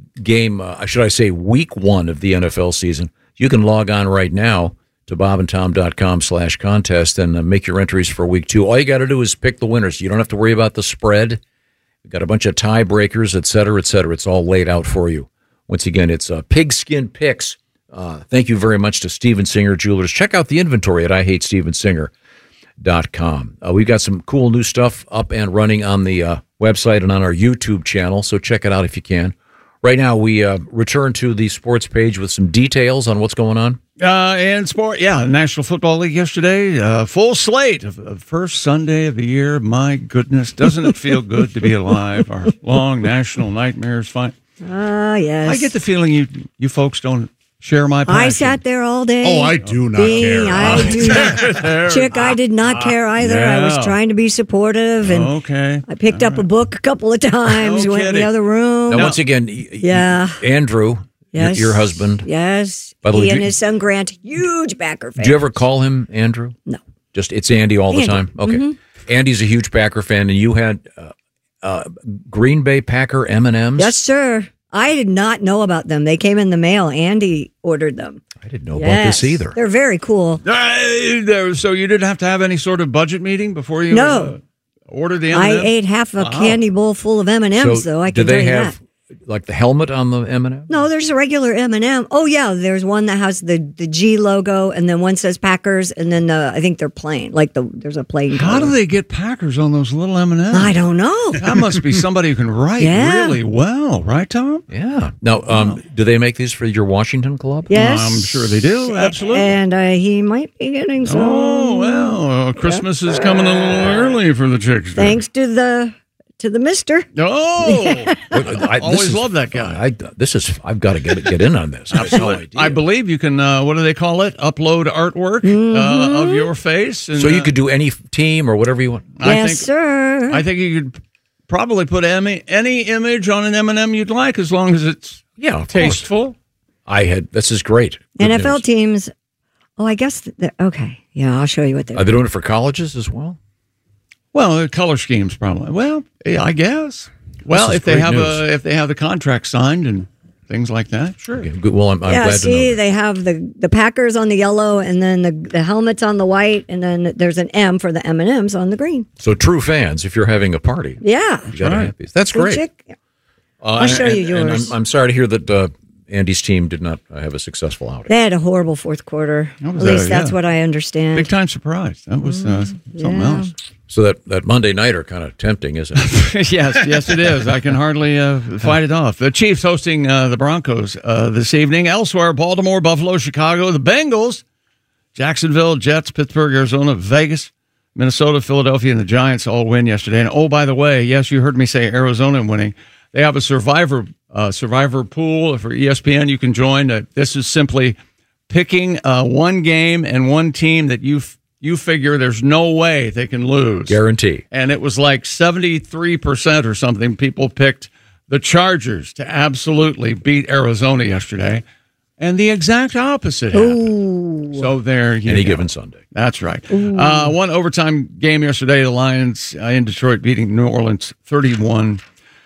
[SPEAKER 11] week 1 of the NFL season. You can log on right now to bobandtom.com/contest and make your entries for week 2. All you got to do is pick the winners. You don't have to worry about the spread. We've got a bunch of tiebreakers, et cetera, et cetera. It's all laid out for you. Once again, it's Pigskin Picks. Thank you very much to Steven Singer Jewelers. Check out the inventory at IHateStevenSinger.com. We've got some cool new stuff up and running on the website and on our YouTube channel, so check it out if you can. Right now, we return to the sports page with some details on what's going on.
[SPEAKER 9] In sport, National Football League yesterday, full slate of first Sunday of the year. My goodness, doesn't it feel good to be alive? Our long national nightmares fine.
[SPEAKER 10] Yes.
[SPEAKER 9] I get the feeling you folks don't share my passion.
[SPEAKER 10] I sat there all day.
[SPEAKER 12] Oh, I do not care.
[SPEAKER 10] I do not. Chick, I did not care either.
[SPEAKER 9] Yeah.
[SPEAKER 10] I was trying to be supportive, and
[SPEAKER 9] okay.
[SPEAKER 10] I picked up a book a couple of times, went in the other room.
[SPEAKER 11] Now, once again, Andrew,
[SPEAKER 10] Yes.
[SPEAKER 11] your husband.
[SPEAKER 10] Yes.
[SPEAKER 11] By the way,
[SPEAKER 10] he and his son Grant, huge Packer fans.
[SPEAKER 11] Do you ever call him Andrew?
[SPEAKER 10] No.
[SPEAKER 11] Just it's Andy all the
[SPEAKER 10] Andy.
[SPEAKER 11] time? Okay.
[SPEAKER 10] Mhm.
[SPEAKER 11] Andy's a huge Packer fan, and you had Green Bay Packer M&Ms?
[SPEAKER 10] Yes, sir. I did not know about them. They came in the mail. Andy ordered them.
[SPEAKER 11] I didn't know about this either.
[SPEAKER 10] They're very cool.
[SPEAKER 9] So you didn't have to have any sort of budget meeting before you ordered the
[SPEAKER 10] I
[SPEAKER 9] M&Ms?
[SPEAKER 10] ate half a candy bowl full of M&Ms, though. I
[SPEAKER 11] do
[SPEAKER 10] can
[SPEAKER 11] they
[SPEAKER 10] tell you
[SPEAKER 11] have
[SPEAKER 10] that.
[SPEAKER 11] like the helmet on the M&M?
[SPEAKER 10] No, there's a regular M&M. Oh, yeah. There's one that has the G logo, and then one says Packers, and then I think they're plain. There's a plain
[SPEAKER 9] How
[SPEAKER 10] color.
[SPEAKER 9] do they get Packers on those little M&Ms?
[SPEAKER 10] I don't know.
[SPEAKER 9] That must be somebody who can write
[SPEAKER 10] Yeah.
[SPEAKER 9] really well, right, Tom?
[SPEAKER 11] Yeah. Now, do they make these for your Washington club?
[SPEAKER 10] Yes.
[SPEAKER 9] I'm sure they do. Absolutely.
[SPEAKER 10] And he might be getting some.
[SPEAKER 9] Oh, well, Christmas is coming a little early for the chicks.
[SPEAKER 10] Thanks to the mister.
[SPEAKER 9] Oh,
[SPEAKER 11] I
[SPEAKER 9] always love that guy.
[SPEAKER 11] I've got to get in on this. I have no idea.
[SPEAKER 9] I believe you can, what do they call it? Upload artwork of your face. And,
[SPEAKER 11] So you could do any team or whatever you want.
[SPEAKER 10] Sir.
[SPEAKER 9] I think you could probably put any image on an M&M you'd like, as long as it's
[SPEAKER 11] of
[SPEAKER 9] tasteful.
[SPEAKER 11] This is great. Good
[SPEAKER 10] NFL
[SPEAKER 11] news.
[SPEAKER 10] teams. Oh, I guess. Okay. Yeah, I'll show you what they're
[SPEAKER 11] Are they doing it for colleges as well?
[SPEAKER 9] Well, color schemes probably. Well, yeah, I guess. Well,
[SPEAKER 11] is
[SPEAKER 9] if they
[SPEAKER 11] great
[SPEAKER 9] have
[SPEAKER 11] news.
[SPEAKER 9] if they have the contract signed and things like that, sure.
[SPEAKER 11] Okay, good. Well, I'm
[SPEAKER 10] yeah,
[SPEAKER 11] glad to know.
[SPEAKER 10] see, they have the Packers on the yellow, and then the helmets on the white, and then there's an M for the M&Ms on the green.
[SPEAKER 11] So true fans, if you're having a party,
[SPEAKER 10] Yeah.
[SPEAKER 11] you got to have these. That's
[SPEAKER 10] Good
[SPEAKER 11] great.
[SPEAKER 10] chick. I'll show you
[SPEAKER 11] and
[SPEAKER 10] yours.
[SPEAKER 11] I'm sorry to hear that Andy's team did not have a successful outing.
[SPEAKER 10] They had a horrible fourth quarter. At
[SPEAKER 9] was,
[SPEAKER 10] least
[SPEAKER 9] yeah.
[SPEAKER 10] that's what I understand.
[SPEAKER 9] Big time surprise. That was something
[SPEAKER 10] yeah.
[SPEAKER 9] else.
[SPEAKER 11] So that Monday nighter kind of tempting, isn't it?
[SPEAKER 9] yes, it is. I can hardly fight it off. The Chiefs hosting the Broncos this evening. Elsewhere, Baltimore, Buffalo, Chicago, the Bengals, Jacksonville, Jets, Pittsburgh, Arizona, Vegas, Minnesota, Philadelphia, and the Giants all win yesterday. And oh, by the way, yes, you heard me say Arizona winning. They have a survivor pool for ESPN. You can join. This is simply picking one game and one team that you figure there's no way they can lose.
[SPEAKER 11] Guarantee.
[SPEAKER 9] And it was like 73% or something. People picked the Chargers to absolutely beat Arizona yesterday. And the exact opposite happened. So there you
[SPEAKER 11] Any
[SPEAKER 9] go.
[SPEAKER 11] given Sunday.
[SPEAKER 9] That's right. One overtime game yesterday. The Lions in Detroit beating New Orleans 31-20.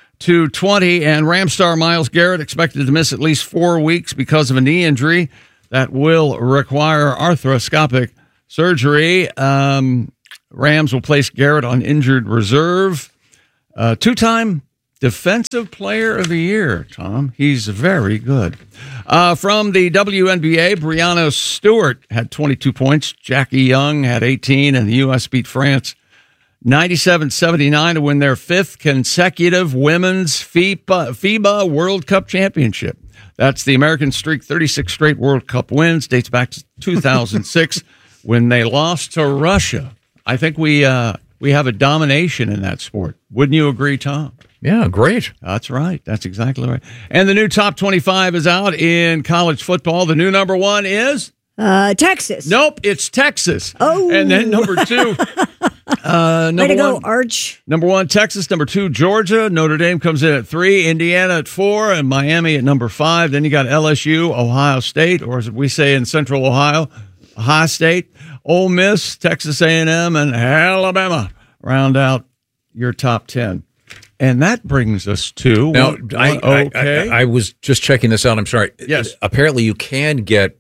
[SPEAKER 9] And Rams star Myles Garrett expected to miss at least 4 weeks because of a knee injury that will require arthroscopic surgery. Rams will place Garrett on injured reserve. Two-time Defensive Player of the Year, Tom. He's very good. From the WNBA, Brianna Stewart had 22 points. Jackie Young had 18, and the U.S. beat France 97-79 to win their fifth consecutive women's FIBA World Cup championship. That's the American streak, 36 straight World Cup wins, dates back to 2006 when they lost to Russia. I think we have a domination in that sport. Wouldn't you agree, Tom?
[SPEAKER 11] Yeah, great.
[SPEAKER 9] That's right. That's exactly right. And the new top 25 is out in college football. The new number one is?
[SPEAKER 10] Texas.
[SPEAKER 9] Nope, it's Texas.
[SPEAKER 10] Oh.
[SPEAKER 9] And then number two.
[SPEAKER 10] Way to go, Arch.
[SPEAKER 9] Number one, Texas. Number two, Georgia. Notre Dame comes in at 3. Indiana at 4. And Miami at number 5. Then you got LSU, Ohio State, or as we say in Central Ohio, Ohio State, Ole Miss, Texas A&M, and Alabama round out your top 10. And that brings us to...
[SPEAKER 11] Now, I was just checking this out. I'm sorry.
[SPEAKER 9] Yes.
[SPEAKER 11] Apparently you can get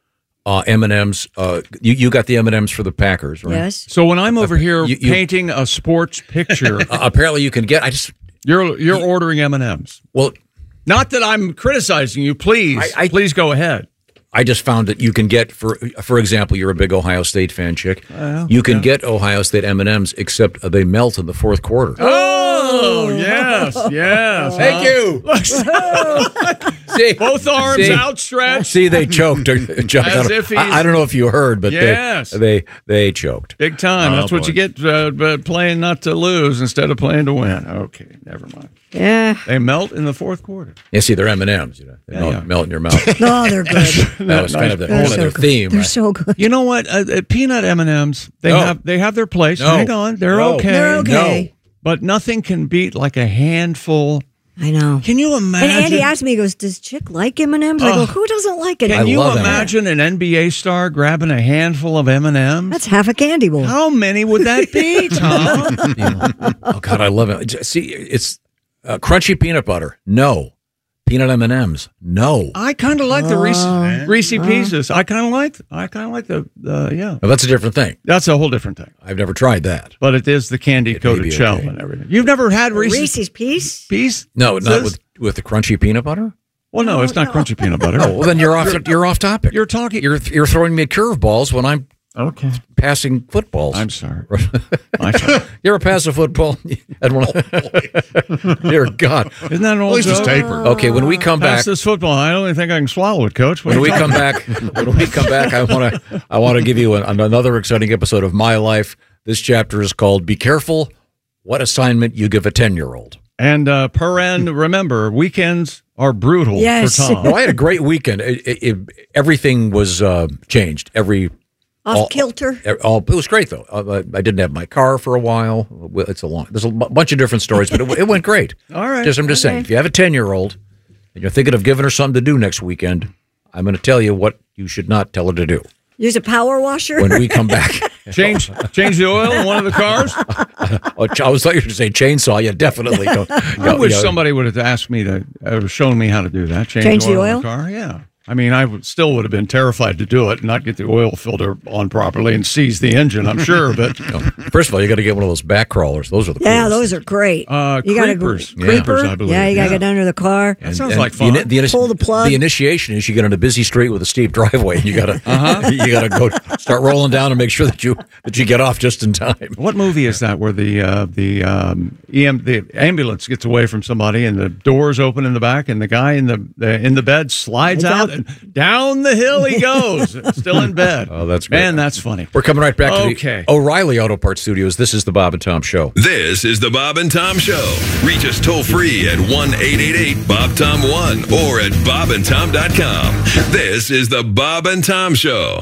[SPEAKER 11] M&M's. You got the M&M's for the Packers, right?
[SPEAKER 10] Yes.
[SPEAKER 9] So when I'm over here painting a sports picture...
[SPEAKER 11] apparently you can get...
[SPEAKER 9] You're ordering M&M's.
[SPEAKER 11] Well...
[SPEAKER 9] Not that I'm criticizing you. Please. Please go ahead.
[SPEAKER 11] I just found that you can get, for example, you're a big Ohio State fan, chick. You can get Ohio State M&M's, except they melt in the fourth quarter.
[SPEAKER 9] Oh, yes.
[SPEAKER 11] Thank you. See,
[SPEAKER 9] both arms outstretched.
[SPEAKER 11] See, they choked. Chuck,
[SPEAKER 9] As if he's-
[SPEAKER 11] I don't know if you heard, but
[SPEAKER 9] Yes.
[SPEAKER 11] they choked.
[SPEAKER 9] Big time. That's what
[SPEAKER 11] boy.
[SPEAKER 9] you get playing not to lose instead of playing to win. Okay, never mind.
[SPEAKER 10] Yeah.
[SPEAKER 9] They melt in the fourth quarter.
[SPEAKER 11] Yeah, see, they're M&Ms. They melt in your mouth.
[SPEAKER 10] No, they're good.
[SPEAKER 11] That was kind of the whole other theme.
[SPEAKER 10] They're
[SPEAKER 11] right?
[SPEAKER 10] so good.
[SPEAKER 9] You know what? Peanut M&Ms. They have their place.
[SPEAKER 11] No.
[SPEAKER 9] Hang on, they're
[SPEAKER 11] No.
[SPEAKER 9] okay.
[SPEAKER 10] They're okay.
[SPEAKER 9] But nothing can beat like a handful.
[SPEAKER 10] I know.
[SPEAKER 9] Can you imagine?
[SPEAKER 10] And Andy asked me, he goes, does Chick like M&Ms? I go, who doesn't like it?
[SPEAKER 9] Can you imagine an NBA star grabbing a handful of M&Ms?
[SPEAKER 10] That's half a candy bowl.
[SPEAKER 9] How many would that be, Tom?
[SPEAKER 11] Oh God, I love it. See, it's crunchy peanut butter. No. Peanut M&Ms. No.
[SPEAKER 9] I kind of like the Reese Pieces. I kind of like the yeah.
[SPEAKER 11] Well, that's a different thing.
[SPEAKER 9] That's a whole different thing.
[SPEAKER 11] I've never tried that.
[SPEAKER 9] But it is the candy coated shell and everything. You've never had
[SPEAKER 10] Reese's Piece?
[SPEAKER 11] No, not with the crunchy peanut butter.
[SPEAKER 9] Well, no, it's not crunchy peanut butter.
[SPEAKER 11] Oh, well, then you're off topic.
[SPEAKER 9] You're talking.
[SPEAKER 11] You're throwing me curveballs when I'm passing footballs.
[SPEAKER 9] I'm sorry.
[SPEAKER 11] You ever pass a football? Dear God,
[SPEAKER 9] isn't that an old joke?
[SPEAKER 11] Okay, when we come
[SPEAKER 9] Pass
[SPEAKER 11] back,
[SPEAKER 9] this football. I don't even think I can swallow it, Coach.
[SPEAKER 11] when we come back, I want to give you another exciting episode of my life. This chapter is called "Be Careful What Assignment You Give a 10-Year-Old."
[SPEAKER 9] And per end, remember, weekends are brutal for Tom.
[SPEAKER 11] No, I had a great weekend. Everything was changed.
[SPEAKER 10] Off kilter.
[SPEAKER 11] It was great though. I didn't have my car for a while. There's a bunch of different stories, but it went great.
[SPEAKER 9] All right.
[SPEAKER 11] I'm just saying, if you have a 10-year-old and you're thinking of giving her something to do next weekend, I'm going to tell you what you should not tell her to do.
[SPEAKER 10] Use a power washer?
[SPEAKER 11] When we come back.
[SPEAKER 9] Change the oil in one of the cars?
[SPEAKER 11] I was like you to say chainsaw. Yeah, definitely. Don't.
[SPEAKER 9] I wish somebody would have asked me shown me how to do that. Change the oil in the car? Yeah. I mean, I still would have been terrified to do it and not get the oil filter on properly and seize the engine, I'm sure. But
[SPEAKER 11] first of all, you got to get one of those back crawlers. Those are the
[SPEAKER 10] Yeah, those are great.
[SPEAKER 9] Creepers.
[SPEAKER 10] Creeper?
[SPEAKER 9] I believe.
[SPEAKER 10] Yeah, you got to get under the car.
[SPEAKER 9] That sounds like fun.
[SPEAKER 10] Pull the plug.
[SPEAKER 11] The initiation is you get on a busy street with a steep driveway, and you got to you got to go start rolling down and make sure that you get off just in time.
[SPEAKER 9] What movie is that where the ambulance gets away from somebody and the doors open in the back and the guy in the bed slides out and down the hill he goes, still in bed.
[SPEAKER 11] Oh, that's great.
[SPEAKER 9] Man, that's funny.
[SPEAKER 11] We're coming right back to the O'Reilly Auto Parts Studios. This is the Bob and Tom Show.
[SPEAKER 12] This is the Bob and Tom Show. Reach us toll free at 1-888-BOB-TOM-1 or at bobandtom.com. This is the Bob and Tom Show.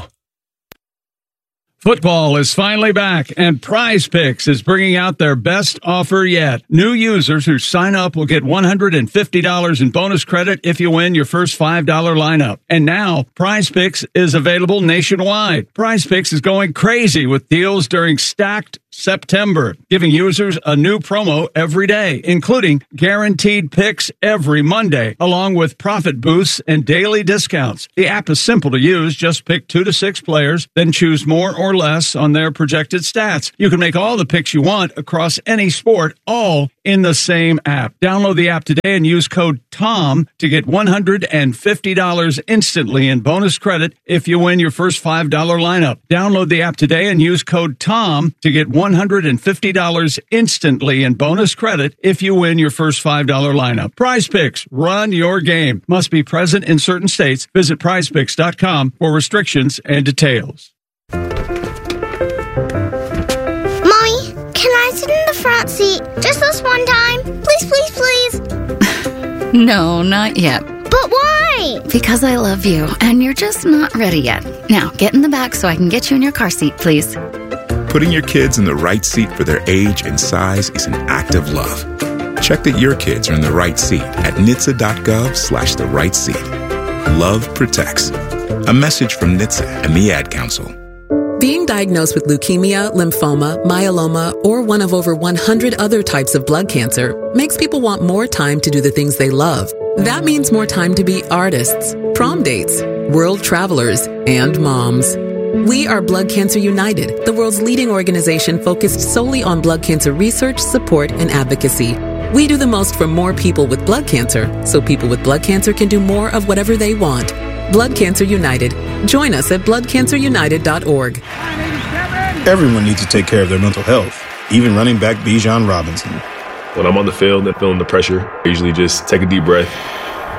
[SPEAKER 9] Football is finally back, and Prize Picks is bringing out their best offer yet. New users who sign up will get $150 in bonus credit if you win your first $5 lineup. And now, Prize Picks is available nationwide. Prize Picks is going crazy with deals during Stacked September, giving users a new promo every day, including guaranteed picks every Monday, along with profit boosts and daily discounts. The app is simple to use. Just pick 2 to 6 players, then choose more or less on their projected stats. You can make all the picks you want across any sport, all in the same app. Download the app today and use code TOM to get $150 instantly in bonus credit if you win your first $5 lineup. Download the app today and use code TOM to get $150 instantly in bonus credit if you win your first $5 lineup. Prize Picks, run your game. Must be present in certain states. Visit prizepicks.com for restrictions and details.
[SPEAKER 27] Mommy, can I sit in the front seat just this one time? Please, please, please.
[SPEAKER 28] No, not yet.
[SPEAKER 27] But why?
[SPEAKER 28] Because I love you, and you're just not ready yet. Now, get in the back so I can get you in your car seat, please.
[SPEAKER 13] Putting your kids in the right seat for their age and size is an act of love. Check that your kids are in the right seat at NHTSA.gov/the right seat. Love protects. A message from NHTSA and the Ad Council.
[SPEAKER 14] Being diagnosed with leukemia, lymphoma, myeloma, or one of over 100 other types of blood cancer makes people want more time to do the things they love. That means more time to be artists, prom dates, world travelers, and moms. We are Blood Cancer United, the world's leading organization focused solely on blood cancer research, support, and advocacy. We do the most for more people with blood cancer, so people with blood cancer can do more of whatever they want. Blood Cancer United. Join us at bloodcancerunited.org.
[SPEAKER 21] Everyone needs to take care of their mental health, even running back Bijan Robinson.
[SPEAKER 15] When I'm on the field and feeling the pressure, I usually just take a deep breath,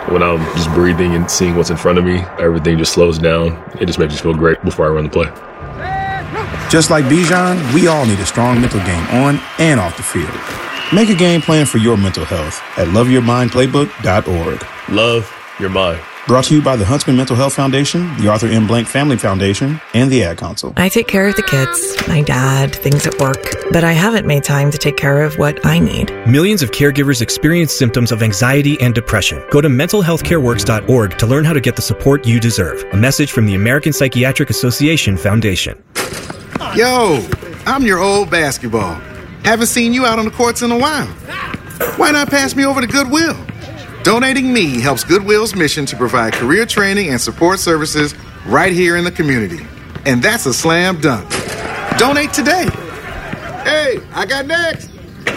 [SPEAKER 15] When I'm just breathing and seeing what's in front of me, everything just slows down. It just makes me feel great before I run the play.
[SPEAKER 16] Just like Bijan, we all need a strong mental game on and off the field. Make a game plan for your mental health at loveyourmindplaybook.org.
[SPEAKER 15] Love your mind.
[SPEAKER 16] Brought to you by the Huntsman Mental Health Foundation, the Arthur M. Blank Family Foundation, and the Ad Council.
[SPEAKER 17] I take care of the kids, my dad, things at work, but I haven't made time to take care of what I need.
[SPEAKER 18] Millions of caregivers experience symptoms of anxiety and depression. Go to mentalhealthcareworks.org to learn how to get the support you deserve. A message from the American Psychiatric Association Foundation.
[SPEAKER 19] Yo, I'm your old basketball. Haven't seen you out on the courts in a while. Why not pass me over to Goodwill? Donating me helps Goodwill's mission to provide career training and support services right here in the community. And that's a slam dunk. Donate today. Hey, I got next.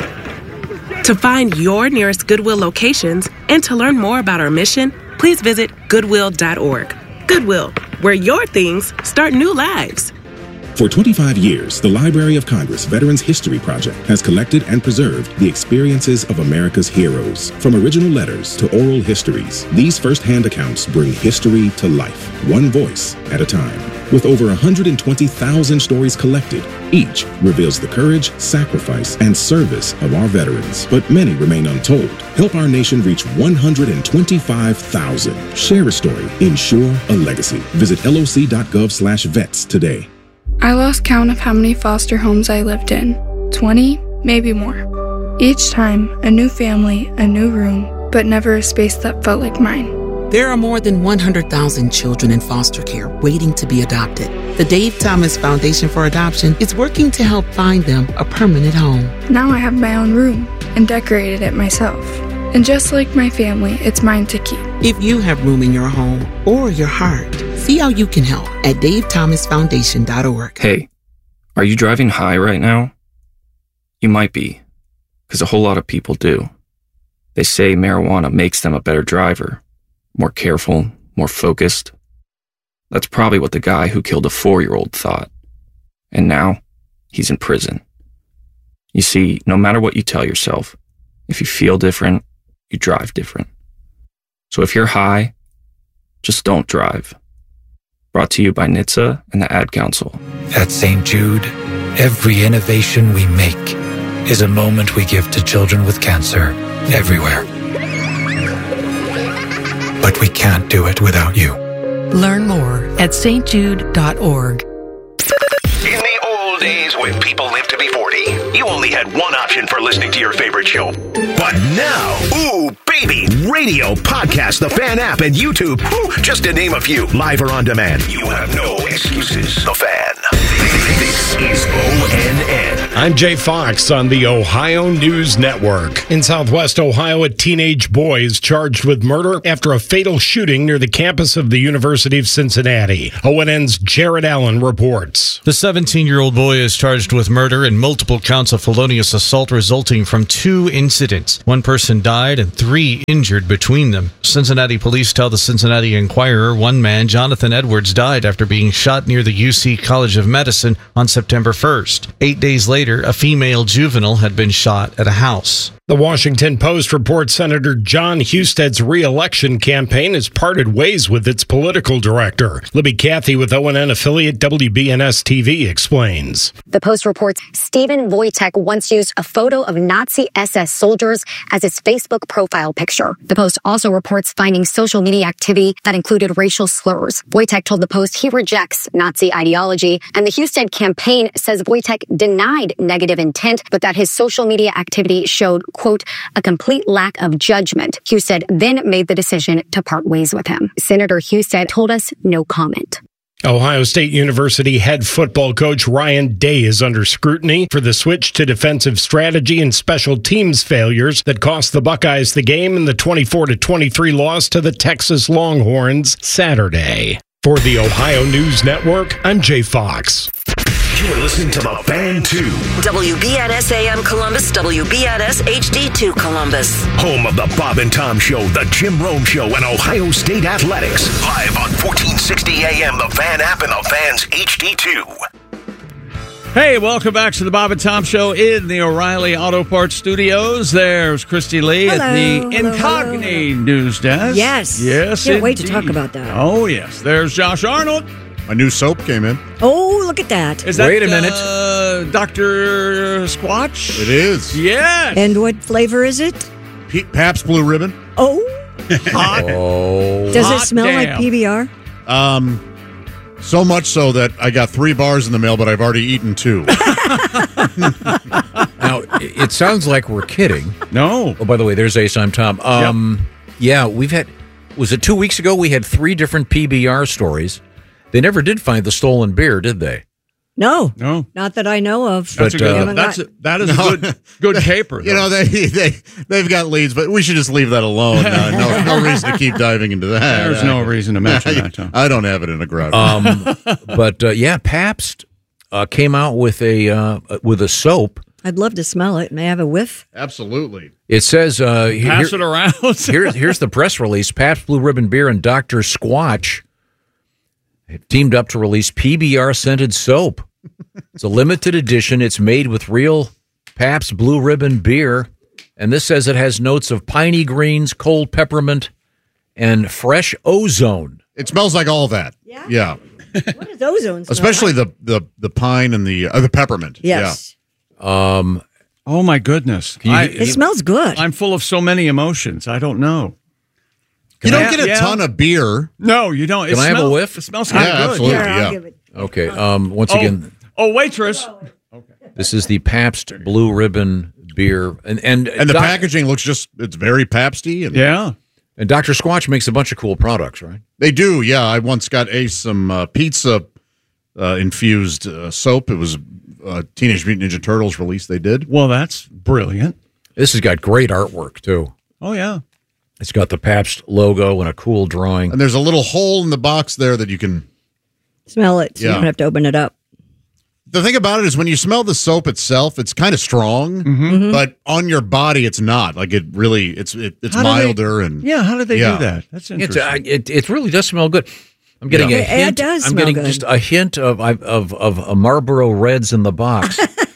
[SPEAKER 20] To find your nearest Goodwill locations and to learn more about our mission, please visit goodwill.org. Goodwill, where your things start new lives.
[SPEAKER 22] For 25 years, the Library of Congress Veterans History Project has collected and preserved the experiences of America's heroes. From original letters to oral histories, these first-hand accounts bring history to life, one voice at a time. With over 120,000 stories collected, each reveals the courage, sacrifice, and service of our veterans. But many remain untold. Help our nation reach 125,000. Share a story. Ensure a legacy. Visit loc.gov/vets today.
[SPEAKER 23] I lost count of how many foster homes I lived in. 20, maybe more. Each time, a new family, a new room, but never a space that felt like mine.
[SPEAKER 24] There are more than 100,000 children in foster care waiting to be adopted. The Dave Thomas Foundation for Adoption is working to help find them a permanent home.
[SPEAKER 23] Now I have my own room and decorated it myself. And just like my family, it's mine to keep.
[SPEAKER 24] If you have room in your home or your heart, see how you can help at davethomasfoundation.org.
[SPEAKER 30] Hey, are you driving high right now? You might be, because a whole lot of people do. They say marijuana makes them a better driver, more careful, more focused. That's probably what the guy who killed a 4-year-old thought. And now, he's in prison. You see, no matter what you tell yourself, if you feel different, you drive different. So if you're high, just don't drive. Brought to you by NHTSA and the Ad Council.
[SPEAKER 5] At St. Jude, every innovation we make is a moment we give to children with cancer everywhere. But we can't do it without you.
[SPEAKER 6] Learn more at stjude.org.
[SPEAKER 7] In the old days when people lived to be 40, you only had one option for listening to your favorite show. But now, ooh, baby, radio, podcast, the Fan app, and YouTube, just to name a few, live or on demand. You have no excuses. The Fan. This is ONN.
[SPEAKER 31] I'm Jay Fox on the Ohio News Network. In Southwest Ohio, a teenage boy is charged with murder after a fatal shooting near the campus of the University of Cincinnati. ONN's Jared Allen reports.
[SPEAKER 32] The 17-year-old boy is charged with murder and multiple counts of felonious assault resulting from 2 incidents. 1 person died and 3 injured between them. Cincinnati police tell the Cincinnati Enquirer one man, Jonathan Edwards, died after being shot near the UC College of Medicine on September 1st. 8 days later, a female juvenile had been shot at a house.
[SPEAKER 31] The Washington Post reports Senator John Husted's re-election campaign has parted ways with its political director. Libby Cathy with ONN affiliate WBNS-TV explains.
[SPEAKER 33] The Post reports Stephen Wojtek once used a photo of Nazi SS soldiers as his Facebook profile picture. The Post also reports finding social media activity that included racial slurs. Wojtek told the Post he rejects Nazi ideology, and the Husted campaign says Wojtek denied negative intent, but that his social media activity showed, quote, a complete lack of judgment. Husted then made the decision to part ways with him. Senator Husted told us no comment.
[SPEAKER 31] Ohio State University head football coach Ryan Day is under scrutiny for the switch to defensive strategy and special teams failures that cost the Buckeyes the game in the 24-23 loss to the Texas Longhorns Saturday. For the Ohio News Network, I'm Jay Fox.
[SPEAKER 7] You're listening to The Fan 2.
[SPEAKER 8] WBNS AM Columbus, WBNS HD2 Columbus.
[SPEAKER 7] Home of the Bob and Tom Show, the Jim Rome Show, and Ohio State Athletics. Live on 1460 AM, The Fan app, and The Fan's HD2.
[SPEAKER 1] Hey, welcome back to the Bob and Tom Show in the O'Reilly Auto Parts Studios. There's Christy Lee at the Incognito News Desk.
[SPEAKER 2] Yes.
[SPEAKER 1] Yes,
[SPEAKER 2] Can't wait to
[SPEAKER 1] indeed.
[SPEAKER 2] talk about that.
[SPEAKER 1] Oh, yes. There's Josh Arnold.
[SPEAKER 3] My new soap came in.
[SPEAKER 2] Oh, look at that.
[SPEAKER 1] Is that, wait a minute. Dr. Squatch?
[SPEAKER 3] It is.
[SPEAKER 1] Yes.
[SPEAKER 2] And what flavor is it?
[SPEAKER 3] Pabst Blue Ribbon.
[SPEAKER 2] Oh.
[SPEAKER 1] Hot.
[SPEAKER 2] Does it smell like PBR?
[SPEAKER 3] So much so that I got 3 bars in the mail, but I've already eaten 2.
[SPEAKER 4] Now, it sounds like we're kidding.
[SPEAKER 1] No.
[SPEAKER 4] Oh, by the way, there's Ace. I'm Tom. Yeah, we've had, was it 2 weeks ago? We had 3 different PBR stories. They never did find the stolen beer, did they?
[SPEAKER 2] No.
[SPEAKER 1] No.
[SPEAKER 2] Not that I know of.
[SPEAKER 1] That is a good caper.
[SPEAKER 3] You know, they've got leads, but we should just leave that alone. No reason to keep diving into that.
[SPEAKER 1] There's no reason to mention that, Tom.
[SPEAKER 3] I don't have it in a garage.
[SPEAKER 4] But yeah, Pabst came out with a soap.
[SPEAKER 2] I'd love to smell it. May I have a whiff?
[SPEAKER 3] Absolutely.
[SPEAKER 4] It says
[SPEAKER 1] pass it around.
[SPEAKER 4] here's the press release. Pabst Blue Ribbon Beer and Dr. Squatch have teamed up to release PBR scented soap. It's a limited edition. It's made with real Pabst Blue Ribbon beer, and this says it has notes of piney greens, cold peppermint, and fresh ozone.
[SPEAKER 3] It smells like all that. Yeah.
[SPEAKER 2] What does ozone smell
[SPEAKER 3] Especially
[SPEAKER 2] like?
[SPEAKER 3] the pine and the peppermint.
[SPEAKER 2] Yes.
[SPEAKER 3] Yeah.
[SPEAKER 1] Oh my goodness!
[SPEAKER 2] It smells good.
[SPEAKER 1] I'm full of so many emotions. I don't know.
[SPEAKER 3] You don't get a ton of beer.
[SPEAKER 1] No, you don't.
[SPEAKER 4] Can I have a whiff?
[SPEAKER 1] It smells kind of good.
[SPEAKER 3] Absolutely.
[SPEAKER 2] I'll give it.
[SPEAKER 4] Okay. Once again,
[SPEAKER 1] waitress.
[SPEAKER 4] this is the Pabst Blue Ribbon beer, and
[SPEAKER 3] the packaging looks it's very Pabsty. And,
[SPEAKER 4] and Dr. Squatch makes a bunch of cool products, right?
[SPEAKER 3] They do. Yeah, I once got some pizza infused soap. It was Teenage Mutant Ninja Turtles release. They did.
[SPEAKER 1] Well, that's brilliant.
[SPEAKER 4] This has got great artwork too.
[SPEAKER 1] Oh yeah.
[SPEAKER 4] It's got the Pabst logo and a cool drawing.
[SPEAKER 3] And there's a little hole in the box there that you can
[SPEAKER 2] smell it, so you don't have to open it up.
[SPEAKER 3] The thing about it is when you smell the soap itself, it's kind of strong, but on your body, it's not. Like it really, it's milder.
[SPEAKER 1] How did they do that? That's interesting.
[SPEAKER 4] It really does smell good. I'm getting a hint.
[SPEAKER 2] It does
[SPEAKER 4] I'm
[SPEAKER 2] smell
[SPEAKER 4] getting
[SPEAKER 2] good.
[SPEAKER 4] just a hint of a Marlboro Reds in the box.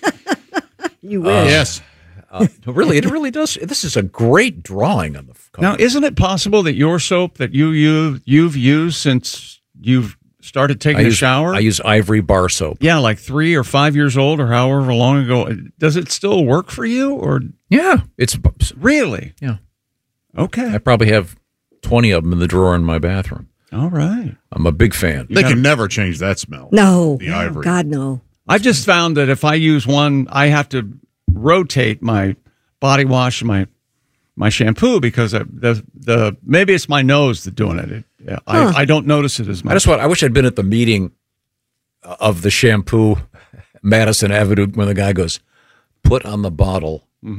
[SPEAKER 2] You wish.
[SPEAKER 3] Yes.
[SPEAKER 4] It really does. This is a great drawing on the cover.
[SPEAKER 1] Now, isn't it possible that your soap that you've used since you've started taking a shower?
[SPEAKER 4] I use Ivory bar soap.
[SPEAKER 1] Yeah, like 3 or 5 years old or however long ago. Does it still work for you? Or
[SPEAKER 4] Yeah, it's
[SPEAKER 1] really?
[SPEAKER 4] Yeah.
[SPEAKER 1] Okay.
[SPEAKER 4] I probably have 20 of them in the drawer in my bathroom.
[SPEAKER 1] All right.
[SPEAKER 4] I'm a big fan.
[SPEAKER 3] They can never change that smell.
[SPEAKER 2] No.
[SPEAKER 3] The ivory.
[SPEAKER 2] God, no.
[SPEAKER 1] I've just found that if I use one, I have to rotate my body wash and my shampoo because the maybe it's my nose that's doing it. I don't notice it as much.
[SPEAKER 4] I wish I'd been at the meeting of the shampoo, Madison Avenue, when the guy goes, put on the bottle,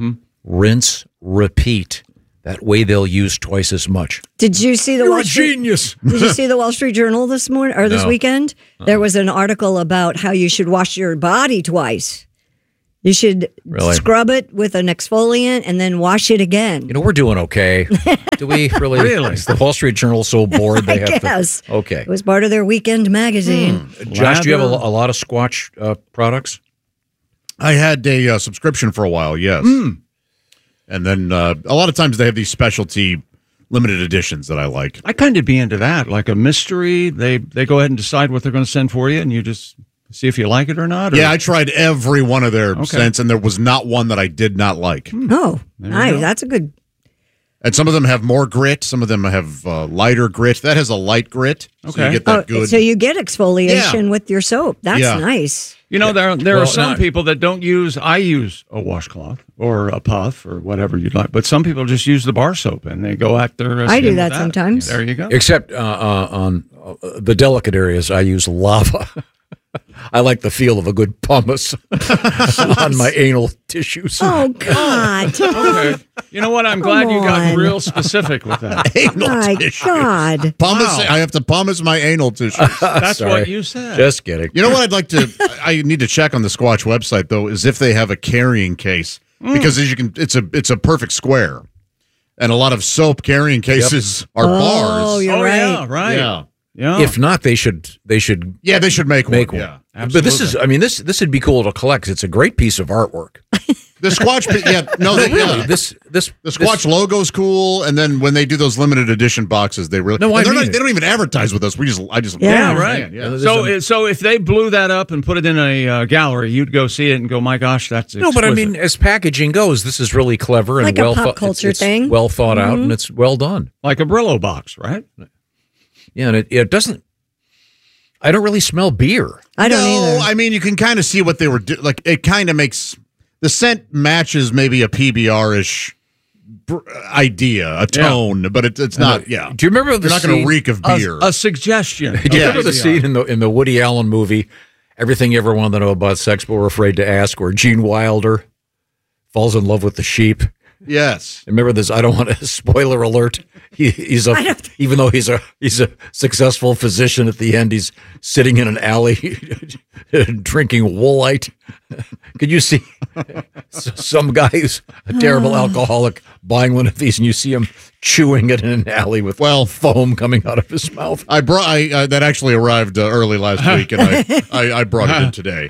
[SPEAKER 4] rinse, repeat. That way they'll use twice as much.
[SPEAKER 2] Did you see the
[SPEAKER 4] You're
[SPEAKER 2] Wall
[SPEAKER 4] a
[SPEAKER 2] Street?
[SPEAKER 4] genius.
[SPEAKER 2] Did you see the Wall Street Journal this morning or this
[SPEAKER 4] No.
[SPEAKER 2] weekend? There was an article about how you should wash your body twice. You should scrub it with an exfoliant and then wash it again.
[SPEAKER 4] You know, we're doing okay. Do we really?
[SPEAKER 1] Really?
[SPEAKER 4] Is the Wall Street Journal so bored they
[SPEAKER 2] I
[SPEAKER 4] have
[SPEAKER 2] guess.
[SPEAKER 4] to? Okay.
[SPEAKER 2] It was part of their weekend magazine.
[SPEAKER 4] Josh, do you have a lot of Squatch products?
[SPEAKER 3] I had a subscription for a while, yes. And then a lot of times they have these specialty limited editions that I like.
[SPEAKER 1] I kind of be into that, like a mystery. They go ahead and decide what they're going to send for you, and you just see if you like it or not. Or?
[SPEAKER 3] Yeah, I tried every one of their scents, and there was not one that I did not like.
[SPEAKER 2] Oh, nice. That's a good.
[SPEAKER 3] And some of them have more grit. Some of them have lighter grit. That has a light grit. So you get that good.
[SPEAKER 2] So you get exfoliation with your soap. That's nice.
[SPEAKER 1] You know, there are some people that don't use. I use a washcloth or a puff or whatever you'd like, but some people just use the bar soap and they go at their.
[SPEAKER 2] I do
[SPEAKER 1] skin
[SPEAKER 2] that
[SPEAKER 1] with
[SPEAKER 2] sometimes.
[SPEAKER 1] There you go.
[SPEAKER 4] Except on the delicate areas, I use lava. I like the feel of a good pumice on my anal tissues.
[SPEAKER 2] Oh, God.
[SPEAKER 1] Okay. You know what? I'm glad you got real specific with that.
[SPEAKER 3] Anal
[SPEAKER 2] My
[SPEAKER 3] tissues.
[SPEAKER 2] God.
[SPEAKER 3] Pumice, I have to pumice my anal tissues.
[SPEAKER 1] That's
[SPEAKER 4] Sorry.
[SPEAKER 1] what you said.
[SPEAKER 4] Just kidding.
[SPEAKER 3] You know what I'd like to? I need to check on the Squatch website though, is if they have a carrying case because as you can, it's a perfect square, and a lot of soap carrying cases are bars.
[SPEAKER 2] Oh, you're right.
[SPEAKER 1] Yeah, right.
[SPEAKER 3] Yeah.
[SPEAKER 1] Yeah.
[SPEAKER 4] If not, they should.
[SPEAKER 3] Yeah, they should make one.
[SPEAKER 4] Yeah,
[SPEAKER 3] Yeah,
[SPEAKER 4] but this is. I mean, this would be cool to collect. It's a great piece of artwork.
[SPEAKER 3] The Squatch,
[SPEAKER 4] really. The
[SPEAKER 3] Squatch logo's cool, and then when they do those limited edition boxes, they really they don't even advertise with us. I just
[SPEAKER 1] right.
[SPEAKER 3] Yeah.
[SPEAKER 1] So if they blew that up and put it in a gallery, you'd go see it and go, my gosh, that's exquisite.
[SPEAKER 4] No, but I mean, as packaging goes, this is really clever and
[SPEAKER 2] Like a pop culture thing.
[SPEAKER 4] well thought out, and it's well done.
[SPEAKER 1] Like a Brillo box, right?
[SPEAKER 4] Yeah, and it doesn't. I don't really smell beer.
[SPEAKER 2] I don't either.
[SPEAKER 3] I mean, you can kind of see what they were doing. Like, it kind of makes the scent matches maybe a PBR-ish idea, a tone, but it's not. Yeah.
[SPEAKER 4] Do you remember the
[SPEAKER 3] You're not going to reek of beer.
[SPEAKER 1] A suggestion.
[SPEAKER 4] Do you remember the scene in the Woody Allen movie, Everything You Ever Wanted to Know About Sex But Were Afraid to Ask, where Gene Wilder falls in love with the sheep?
[SPEAKER 3] Yes.
[SPEAKER 4] Remember this? I don't want to spoiler alert. Even though he's a successful physician at the end, he's sitting in an alley drinking Woolite. Could you see some guy who's a terrible alcoholic buying one of these, and you see him chewing it in an alley with foam coming out of his mouth?
[SPEAKER 3] I that actually arrived early last week, and I brought it in today.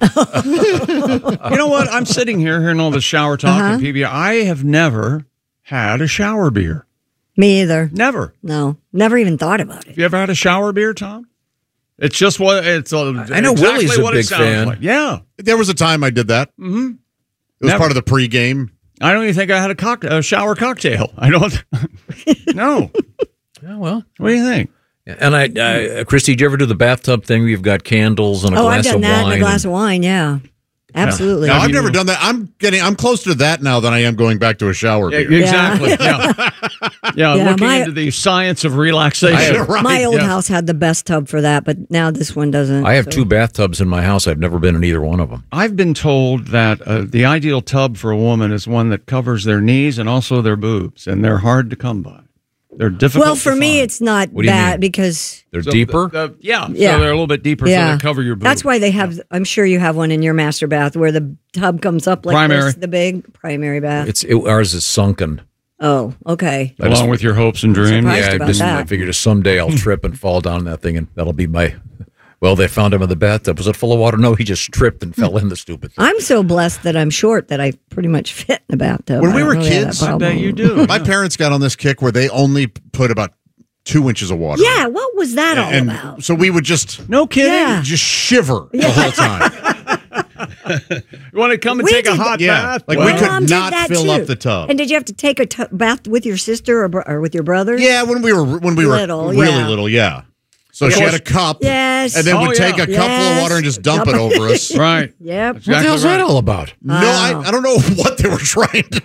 [SPEAKER 1] You know what? I'm sitting here hearing all the shower talk and PBR. I have never had a shower beer.
[SPEAKER 2] Me either.
[SPEAKER 1] Never.
[SPEAKER 2] No, never even thought about it.
[SPEAKER 1] Have you ever had a shower beer, Tom? It's just what it's.
[SPEAKER 4] I know
[SPEAKER 1] exactly
[SPEAKER 4] Willie's a
[SPEAKER 1] what
[SPEAKER 4] big
[SPEAKER 1] it sounds
[SPEAKER 4] fan.
[SPEAKER 1] like. Yeah,
[SPEAKER 3] there was a time I did that. Mm-hmm. It was part of the pregame.
[SPEAKER 1] I don't even think I had a shower cocktail. I don't. No.
[SPEAKER 4] Oh, well,
[SPEAKER 1] what do you think?
[SPEAKER 4] And Christy, did you ever do the bathtub thing where you've got candles and a glass
[SPEAKER 2] I've done
[SPEAKER 4] of
[SPEAKER 2] that
[SPEAKER 4] wine?
[SPEAKER 2] and a glass of wine. Yeah, absolutely.
[SPEAKER 3] No, I've never done that. I'm closer to that now than I am going back to a shower beer.
[SPEAKER 1] Exactly. Looking into the science of relaxation.
[SPEAKER 2] My old house had the best tub for that, but now this one doesn't.
[SPEAKER 4] I have 2 bathtubs in my house. I've never been in either one of them.
[SPEAKER 1] I've been told that the ideal tub for a woman is one that covers their knees and also their boobs, and they're hard to come by. They're difficult.
[SPEAKER 2] Well, for me, it's not bad because
[SPEAKER 4] they're deeper.
[SPEAKER 1] So they're a little bit deeper, so they cover your boobs.
[SPEAKER 2] That's why they have. I'm sure you have one in your master bath where the tub comes up like
[SPEAKER 1] primary.
[SPEAKER 2] this, the big primary bath.
[SPEAKER 4] Ours is sunken.
[SPEAKER 2] Oh, okay.
[SPEAKER 1] Along with your hopes and dreams.
[SPEAKER 4] I figured someday I'll trip and fall down that thing, and that'll be my. Well, they found him in the bathtub. Was it full of water? No, he just tripped and fell in the stupid thing.
[SPEAKER 2] I'm so blessed that I'm short that I pretty much fit in the bathtub.
[SPEAKER 3] When we were kids,
[SPEAKER 1] I bet you do.
[SPEAKER 3] My parents got on this kick where they only put about 2 inches of water.
[SPEAKER 2] Yeah, what was that all about?
[SPEAKER 3] So we would just
[SPEAKER 1] just
[SPEAKER 3] shiver the whole time.
[SPEAKER 1] You want to come and take a hot bath?
[SPEAKER 3] Like we could not fill up the tub.
[SPEAKER 2] And did you have to take a bath with your sister or with your brother?
[SPEAKER 3] Yeah, when we were
[SPEAKER 2] little,
[SPEAKER 3] really little, yeah. So she had a cup, and then would take a cup full of water and just dump it over us.
[SPEAKER 1] Right.
[SPEAKER 2] Yep.
[SPEAKER 4] What the hell's that all about?
[SPEAKER 3] No, I don't know what they were trying to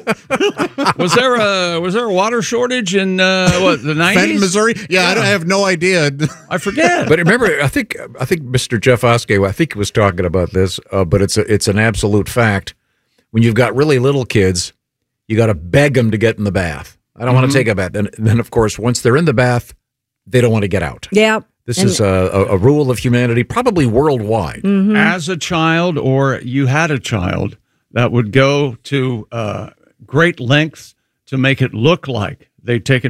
[SPEAKER 3] do.
[SPEAKER 1] Was there a water shortage in the 90s?
[SPEAKER 3] Fenton, Missouri? Yeah, I have no idea.
[SPEAKER 1] I forget.
[SPEAKER 4] But remember, I think Mr. Jeff Oskey, I think he was talking about this, but it's an absolute fact. When you've got really little kids, you got to beg them to get in the bath. I don't want to take a bath. And then, of course, once they're in the bath, they don't want to get out.
[SPEAKER 2] Yeah.
[SPEAKER 4] This is a rule of humanity, probably worldwide.
[SPEAKER 2] Mm-hmm.
[SPEAKER 1] As a child, or you had a child that would go to great lengths to make it look like they'd taken